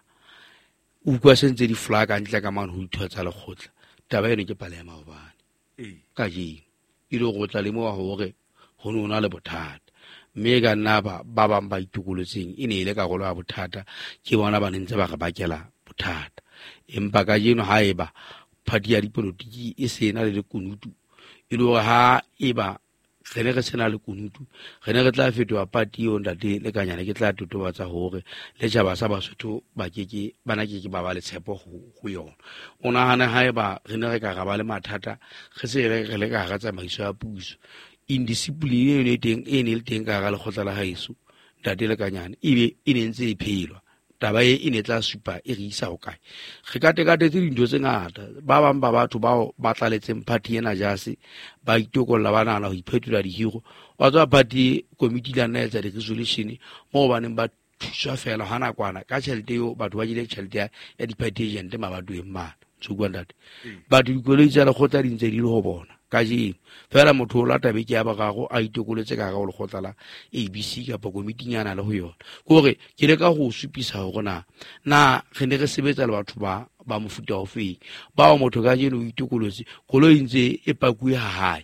o kwa sentse di flaga ntle ka mane ho ithotsa le khotla taba eno ke pala ya maobane ka jeno ile go tla le mo wa hore ho nona le bothata mme ka nna ba bang ba itukoletseng e ne ile ka golo ya bothata ke bona ba ntse ba re bakela bothata empa ka jeno ha eba phati ya dipolotiki e sena le kunutu e le gore ha eba re ne re sena le kunutu re ne re tla fetoa pati yo ndate le kanyana ke tla totobatsa hore le jaba sa Basotho ba bana ke ba le tshepo go yona o nahana ha eba re ne re ka ga ba le mathata ge se re le ka ga tsamaiso ya puso indiscipline e ne le teng ka ga le khotla la haeso ndate le kanyana ebe e ne ntse e phelwa taba e ne tla supa e re isa o kae ge katekate tse dintho tse ngata ba bang ba batho bao ba tlaletseng party ena jase ba itokolla ba nana ho iphetola dihiro wa tswa party committee la nna etsa di-resolution mo baneng ba thuswa fela ha nakwana ka tšhelete yo batho ba jile tšhelete ya di-party agent mabatoweng mana tsukwa ndate batho dikoloi tsa lekgotla di ntse di le ho bona ka jeno fela motho o lata beke ya bagago a itokoletse ka ga go lekgotla la ABC kapa komiting yana le ho yona kore ke le ka go supisa go na ge ne re sebetsa le batho ba mofuta o feng bao motho ka jeno o itokoletse koloi ntse e pakue ha hae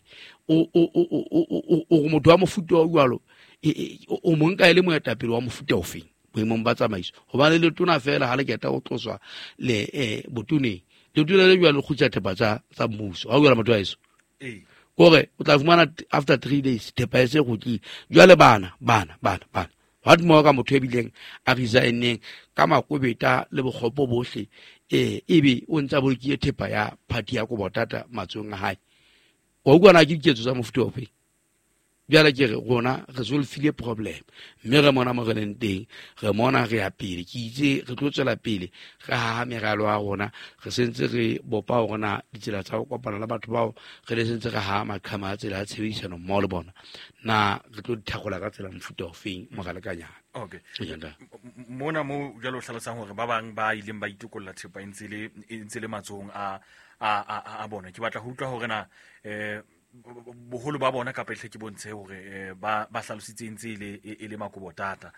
o motho wa mofuta o jwalo o monka ile moetapele wa mofuta o feng boemong ba tsamaiso go ba le letona fela ha le keta go tloswa le botoneng letona le jwalo go tsa thepa tsa mmuso ha o jwala motho wa eso kore o tla fumana after 3 days thepa ese go tlile jwale bana what more ka motho e bileng a resigneng ka makobeta le bokgopo bohle ebe o ntsa bolokile thepa ya party ya go botata matsong a hae o gona ke ditsetso tsa mofuta ofe bjala ke re gona re solfile problem mme re mona mo re leng teng re mona re ya pele ke itse re tlo tswela pele re ha meralo a rona re sentse re bopa rona ditsela tsa go kopana le batho bao re le sentse re ha maqhama a tsela ya tshebedisano mmoho le bona na re tlo dithagola ka tsela mofuta ofeng mogalekanyana okay mona mo jalo hlalosang hore ba bang ba ileng ba itokolla thepa ntse le matsong a bona ke batla ho utlwa hore na boholo ba bona ka pehle ke bontshe hore ba hlalositse ntse e le makobotata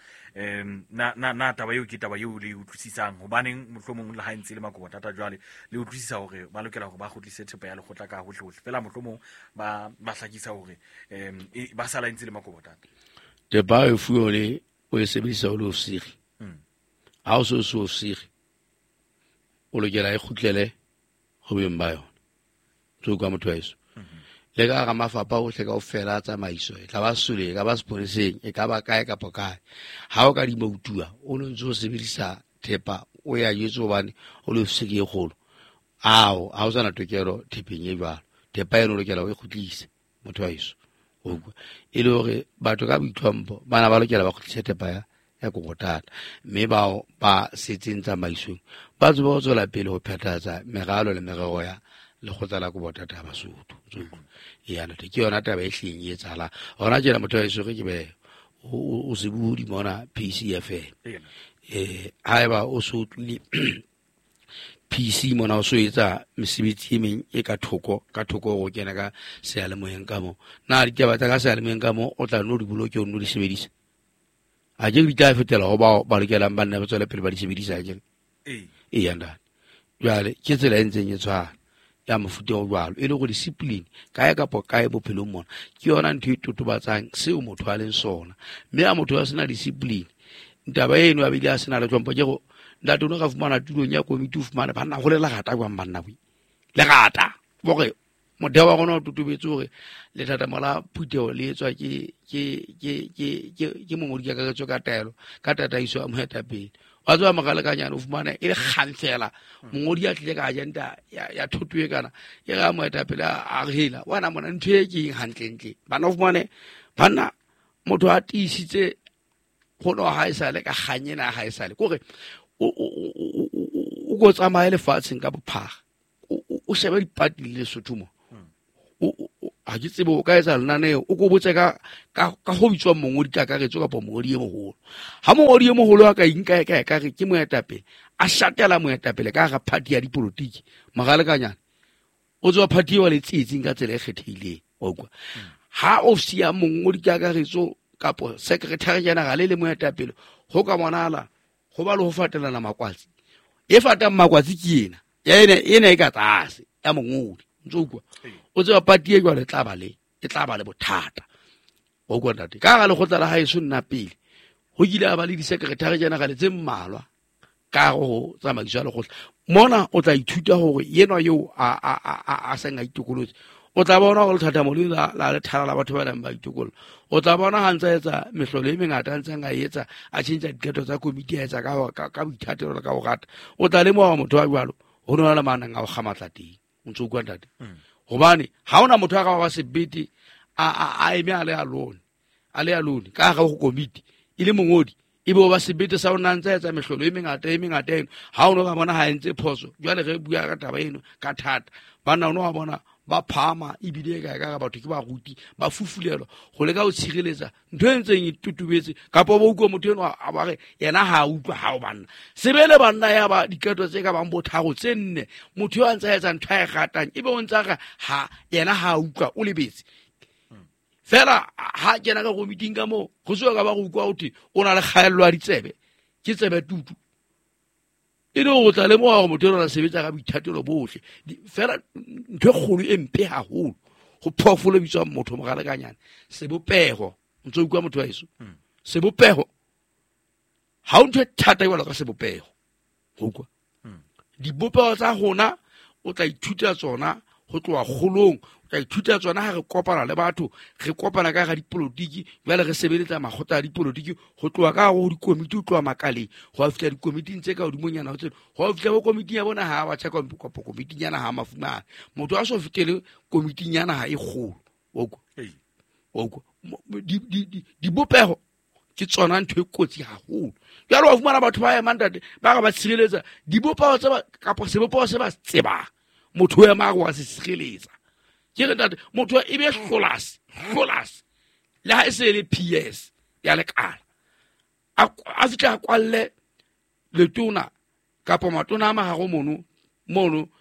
na taba eo ke taba eo le utlwisisang hobaneng mohlomong le ha ntse le makobotata jwale le utlwisisa hore ba lokela hore ba gotlise thepa ya lekgotla ka hohle fela mohlomong ba hlakisa hore ba sala ntse le makobotata thepa e fuole o e sebedisa o le ofsiri ha o so ofsiri o lokela e khutlele ho beng ba yona tso ka motho wa eso le ka ga mafapa o tle ka o fela tsa maiso e tla ba sole ka ba sponsoring e ka ba kae ka pokae ha o ka di moutua o no ntse o sebedisa thepa o ya yetso bane o le ofsiri e golo ha o sana tokelo thepeng e jwalo thepa eno lokela o e khutlise motho wa eso o e le hore batho ka boitlhompho bana ba lokela ba khutlise thepa ya go botata mme bao ba setseng tsa maiso ba tsoba go tswela pele go phethagatsa meralo le merero ya le go tsala go botata ya Basotho yana ke yona taba e hleng e tsala hona jela motho wa eso ke be o se budi mona PCFM haeba o so tlile PC mona o so etsa mesebetsi e meng e ka thoko go kena ka sealemoeng ka mo na ditaba tsa ka sealemoeng ka mo o tla no di boloke o no di sebedisa a je di tla fetela go ba lokelang ba nna ba tswela pele ba di sebedisa je yanda jwale ke tsela e ntseng e tshwana ya mofuta o jwalo e le go discipline kae kapo kae bophelong mona ke yona ntho e totobatsang seo motho a leng sona mme a motho a sena discipline ntaba eno a bile a sena le tlhompho ke go ndatone ga fumana tulong ya komiti o fumana banna go le legata jwang banna boi legata bore modeo wa gona o tutubetse gore lethatamo la phutego le etswa ke mongodi ka kagetso ka taelo ka tataiso ya moetapele wa tswa mogalekanyana o fumana e le kgang fela mongodi a tlile ka agenda ya thoto e kana e ga moetapele a hela wana mona ntho e ke eng hantlentle bana o fumane banna motho a tiisitse gono ga e sale ka ganyena ga e sale kore o go tsamaye lefatsheng ka bophaga o shebe dipati le Lesotho mo a ke tsebe o ka etsa lenaneo o go botse ka go bitswa mongodi ka kagetso ka mongodi e mogolo ha mongodi e mogolo a ka inka ka re ke moetapele a shatela moetapele ka ga party ya dipolotiki magalekanyana o tswa party wa le tsitsing ka tsela e kgethehileng o kwa ha o sia mongodi ka kagetso kapo secretary general le moetapele go ka monala go ba le go fatelana makwatsi e fata makwatsi ke ena e ka tsase ya mongodi ntso o tswa party e jwa le tla ba le bothata o kwa ntate ka ga le gotla la ha iso nna pele go ile a ba le di secretary general tse mmalwa ka go tsamaiswa le gotla mona o tla ithuta gore yenwa yo a senga itokolotse o tla bona go le thatamo le la le thara la batho ba nang ba itokolo o tla bona ga ntse etsa mehlolo e mengata ntse nga etsa a tshentsa diketo tsa komiti a etsa ka boithatelo le ka go gata o tla le mo motho wa jwalo go nona le manang a go gamatla teng ntse o kwa ntate gobane ha ona motho a ga wa sebete a eme a le alone ka ga go komiti ile mongodi e be ba sebete sa ona ntse etsa mehlolo e mengata eno ha ono ga bona ha entse phoso jwale ge bua ka taba eno ka thata bana ono ga bona ba phama ibile ka batho ke ba ruti ba fufulelo go le ka o tshireletsa ntho e ntseng e tutubetse ka po bo utlwa motho eno a ba re yena ha utlwa ha o banna sebele banna ya ba diketo tse ka bang bothago tse nne motho yo a ntse etsa ntho e gatang e be o ntsa ga ha yena ha utlwa o lebetse fela ha kena ka komiting ka mo go se ka ba go ukwa uthi o na le kgaello a ditsebe ke tsebe tutu e no go tla le mo ga motho ra sebetsa ka boithatelo bohle fela ntho kgolo e mpe haholo go phofolo bitswa motho mogalekanyana sebopego ntse ukwa motho wa iso sebopego ha o ntho thata e wala ka sebopego go kwa dibopego tsa gona o tla ithuta tsona go tloa golong ka ithuta tsona ha re kopana le batho re kopana ka ga dipolotiki jwale re sebeletsa magota a dipolotiki go tloa ka go dikomiti o tloa makaleng go a fitla dikomiting tse ka godimonyana go a fitla go komiting ya bona ha wa tshaka kopo komiting yana ha mafumana motho a so fitele komiting yana ha e golo oko dibopego ke tsona ntho e kotsi haholo jalo wa fumana batho ba ya mandate ba ga ba tshireletsa dibopego tsa ka sebopego se ba tseba motho ya mago wa se tshireletsa ke re ntate motho e be hlolas le ha e se le PS ya lekala a fitla kwalle le tona ka po matona ma ga go mono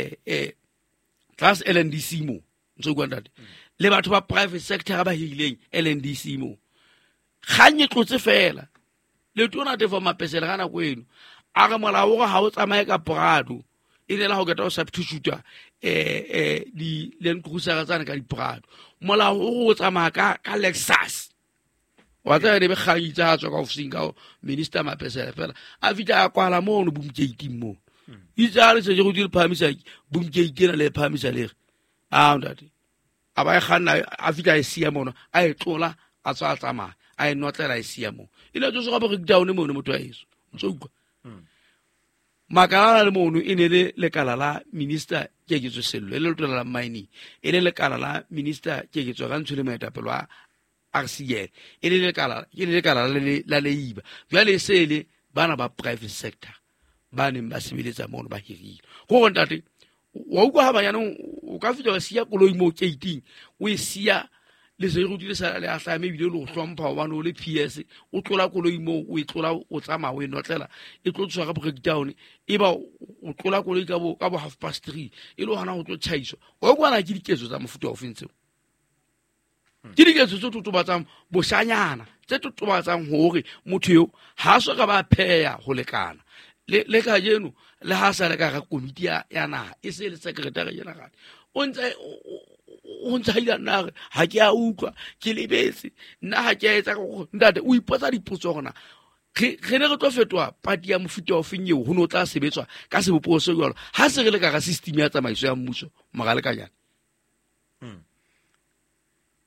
class LNDC mo ntse go ntate le batho ba private sector ba hileng LNDC mo ganye tlotse fela le tona te fa mapesela gana kweno a ga molao go ha o tsamaye ka Prado e le la go geta o substitute di Land Cruiser tsana ka diprado molao o go tsamaya ka Lexus wa tsa ne be gaitsa tswa ka ofising ka minister mapesela fela a fita a kwala mo no bumkeiti mo itsale se go dira phamisa bumkeiti na le phamisa le a ndate a ba gana a fita e sia mono a e tlola a tswa tsamaya a e notlela e sia mo ile tso go ba breakdown mo no motho a iso ntso makala le mono e ne le lekala la minister ke ke tso sello le lotla la mining e le lekala la minister ke ke tso ga ntshole maetapelo a RCL e le lekala la leiba jwale se le bana ba private sector ba ne ba sebeletsa mono ba hirile go ntate wa utlwa ha banyana o ka fitla sia koloi mo keiting o e sia le se go dile sa le a tla me bile lo hlompha wa no le PS o tlola koloi mo o e tlola o tsama o e notlela e tlo tswa ka breakdown e ba o tlola koloi ka bo 3:30 e lo hana go tlo tshaiso o kwana ke diketso tsa mofuta ofentseo ke diketso tso totobatsang boshanyana tse totobatsang hore motho yo ha so ka ba pheya go lekana le ka jeno le ha sa le ka ga komiti ya naga e se le secretary general o ntse ila na ha ke a utlwa ke lebetse nna ha ke a etsa go ntate o ipotsa dipotso gona ge ne re tlo fetwa party ya mofuta o fenyeo ho no tla sebetswa ka sebopego se jalo ha se re le ka ga system ya tsamaiso ya mmuso magalekanyana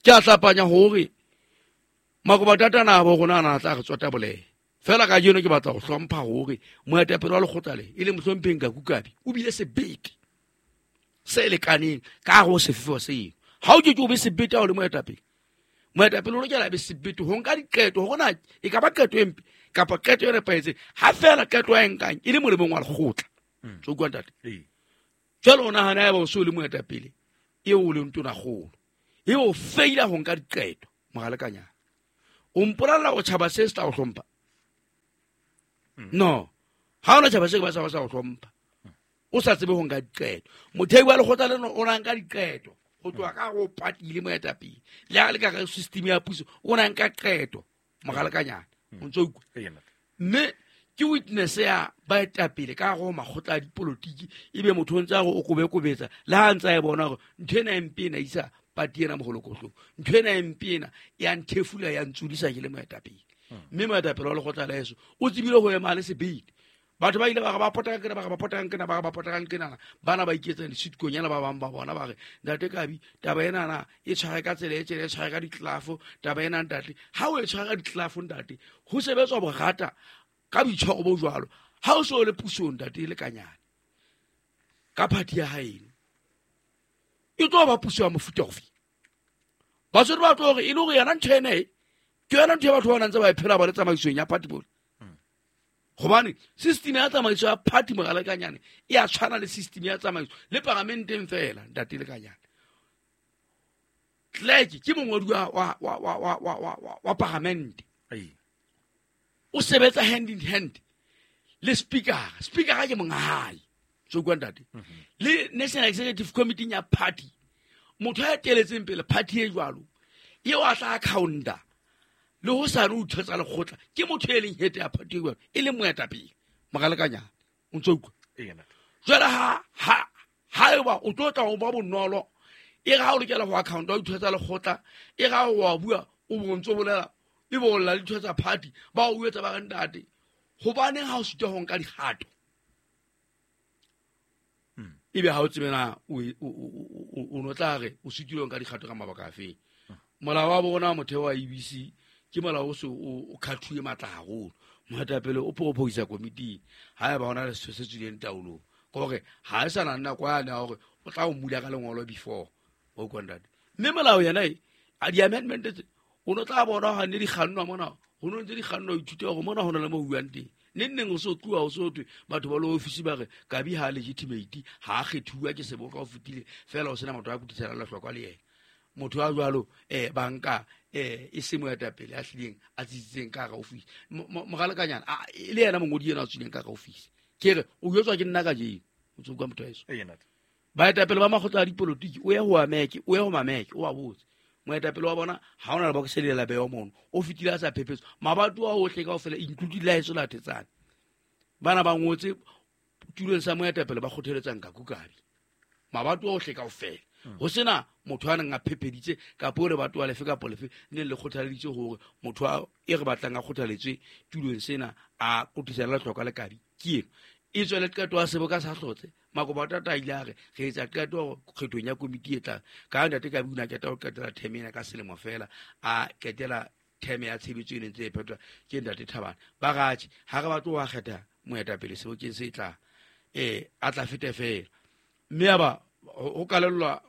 ke a tlapanya hore makobata na bo gona na tla re tsota bole fela ka jeno ke batla go hlompha hore moetapele wa lekgotla le ile mohlompheng ka kukabi o bile sebete se le kaneng ka go se fefo se ha o ke o be sebete ha o le moetapele o lokela be sebete ho nka diketo ho gona e ka ba keto empe kapa keto e repaetse ha fela keto ya enkang ile molemong wa lekgotla tso kwa ntate jalo ona hana ya bo so le moetapele e o le ntona golo e o feila ho nka diketo mogalekanya o mpolala go tshaba se sta go hlompha no ha ona tshaba se ba sa go hlompha o sa tsebe ho nka diketo mothei wa lekgotla le o na nka diketo go tloa ka go patile moetapele le ga le ka ga system ya puso o na nka keto mogalekanyana o ntse o mme ke witness ya baetapele ka go magotla a dipolotiki ebe motho o ntse a go o kobekobetsa le ha ntse a bona gore ntho ena empe ena isa pati ena mogolokotlong ntho ena empe ena ya nthefula ya ntsudisa ke le moetapele mme moetapele wa lekgotla la eso o tsebile go ema le sebete batho ba ile ba ba potang kena bana ba iketsa le sitkonyana ba bang ba bona ba re ntate Kabi taba ena na e tshware ka tsele e tsele tshware ka ditlafo taba ena ntate ha o e tshware ka ditlafo ntate ho sebetswa bogata ka boitshwaro bo jwalo ha o so le pusong ntate le kanyana ka party ya haeno e tlo ba puso ya mofuta ofe ba se ba tlo re e le go yana ntshene ke yana nthe batho ba nantse ba phela ba le tsamaisong ya party bole gobane system ya tsamaiso ya party mogalekanyane e a tshwana le system ya tsamaiso le parlamenteng fela ntate le kanyana tleke ke mongodi wa parlamente o sebetsa hand in hand le speaker ga ke mongahae so kwa ntate le national executive committee ya party motho ya teletseng pele party e jwalo e wa tla counter le ho sa re uthotsa le khotla ke motho e leng hete ya party e jwalo e le moetapele mogalekanyana o ntse utlwa jwale ha eba o tlotla o ba bonolo e ga o lokela go account o uthotsa le khotla e ga o wa bua o bontso bolela e bo la le thotsa party ba o etsa ba ga ntate go baneng ha o sitwa ho nka digato ebe ha o tsebena o no tla re o sitile nka digato ka mabaka a fe mola wa bona motheo wa EBC ke mola o se o khathuye matla haholo moetapele o proposa committee ha ba hona le se se tswileng taolo gore ha e sana nna kwa na gore o tla o mula ka lengolo before o kwandate mme molao yana a di amendment o no tla bona ha ne di kganwa mona ho no ntse di kganwa o ithuta go mona ho na le mo buang teng neng o so tluwa o so twe batho ba lo office ba re Kabi ha legitimate ha kgethuwa ke seboka o futile fela o sena motho a kutisela la hlokwa le yena motho wa jwalo banka e se moetapele a hlileng a tsitseng ka ga office mogalekanyana le yena mongodi yena a tswileng ka ga office ke re o yetswa ke nna ka jeno o tswa motho a eso baetapele ba magotla a dipolotiki o ya go mameke o a botse moetapele wa bona ha ona le ba go selela beo mono o fitile a sa phephetso mabato a ohle ka ofela include la eso la tetsana bana ba ngotse tulong sa moetapele ba khotheletsang ka kukabi mabato a ohle ka ofela ho sena motho a nang a phepeditse ka pole batho wa lefe ka polefe ne le khothaleditse hore motho a e re batlang a khothaletswe tulong sena a kotisela tlhoka le Kabi ke e tswele qeto a seboka sa hlotse makobata ta ilare ge etsa qeto kgethong ya komiti etla ka ntate Kabi una keta o ketela themena ka selemo fela a ketela theme ya tshebetso ene tse phetwa ke ntate Thabana ba gatse ha ga batho wa kgetha moetapele sebokeng se tla a tla fete fela mme aba o kalellwa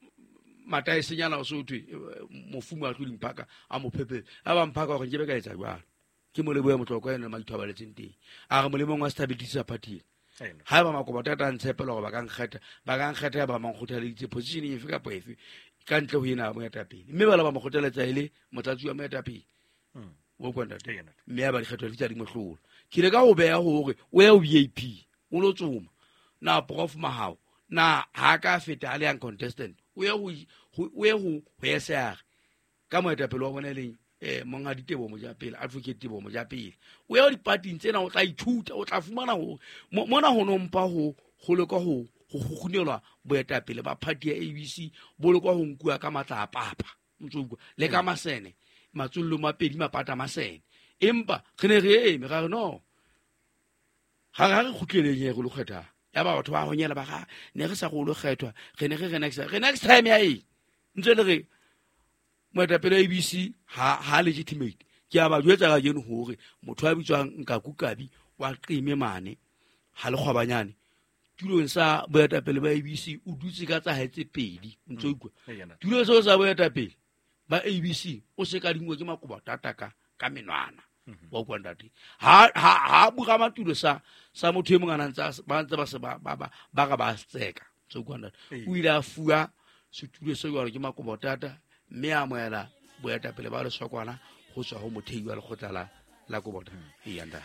mata e senyana o so thwe mofumo a tlholing phaka a mo phephe a ba mphaka go nkebe ka etsa jwalo ke mo leboya motloko ene ma dithoba le tsenteng a ga molemong wa stability sa party ha ba makobata ta ntshepela go ba ka nkgetha ba mangkhothaleditse position e fe ka poefe ka ntle ho ena moetapele mme ba la ba mokhotheletsa ile motlatsi wa moetapele o kwanda mme ba dikgetho di tsa di mohlolo ke le ka go beya hore o ya o VIP o lo tsoma na prof Mahao na ha ka feta le uncontested o ya ho yesega ka moetapele wa bona leng monga ditebo mo ja pele advocate tebo mo ja pele o ya di party tsena o tla ithuta o tla fumana ho mona ho no mpa ho le ka ho gunelwa boetapele ba party ya ABC bo le kwa ho nkua ka matla a papa mtsoko le ka masene matsullo mapedi mapata masene empa khene re me ga no ga re khutleleng go le kgetha ya ba batho ba go nyela ba ga ne re sa go lo kgethwa re next time ya ntse le re moetapele wa ABC ha legitimate ke a ba jwetsa ga jeno hore motho a bitswang Nkakukabi wa qime mane ha le kgwabanyane tulong sa boetapele ba ABC o dutse ka tsa haetse pedi ntse o ikwa tulong se o sa boetapele ba ABC o se ka dingwe ke makoba tataka ka menwana wa kwa ndati ha buga matulo sa motho e mongana ntsa ba ntse ba se ba ga ba tseka tse kwa ndati o ile a fuwa setulo se gore ke makoba tata mme a moela boetapele ba le sokwana go tswa go mothei wa lekgotla la kobota e yanda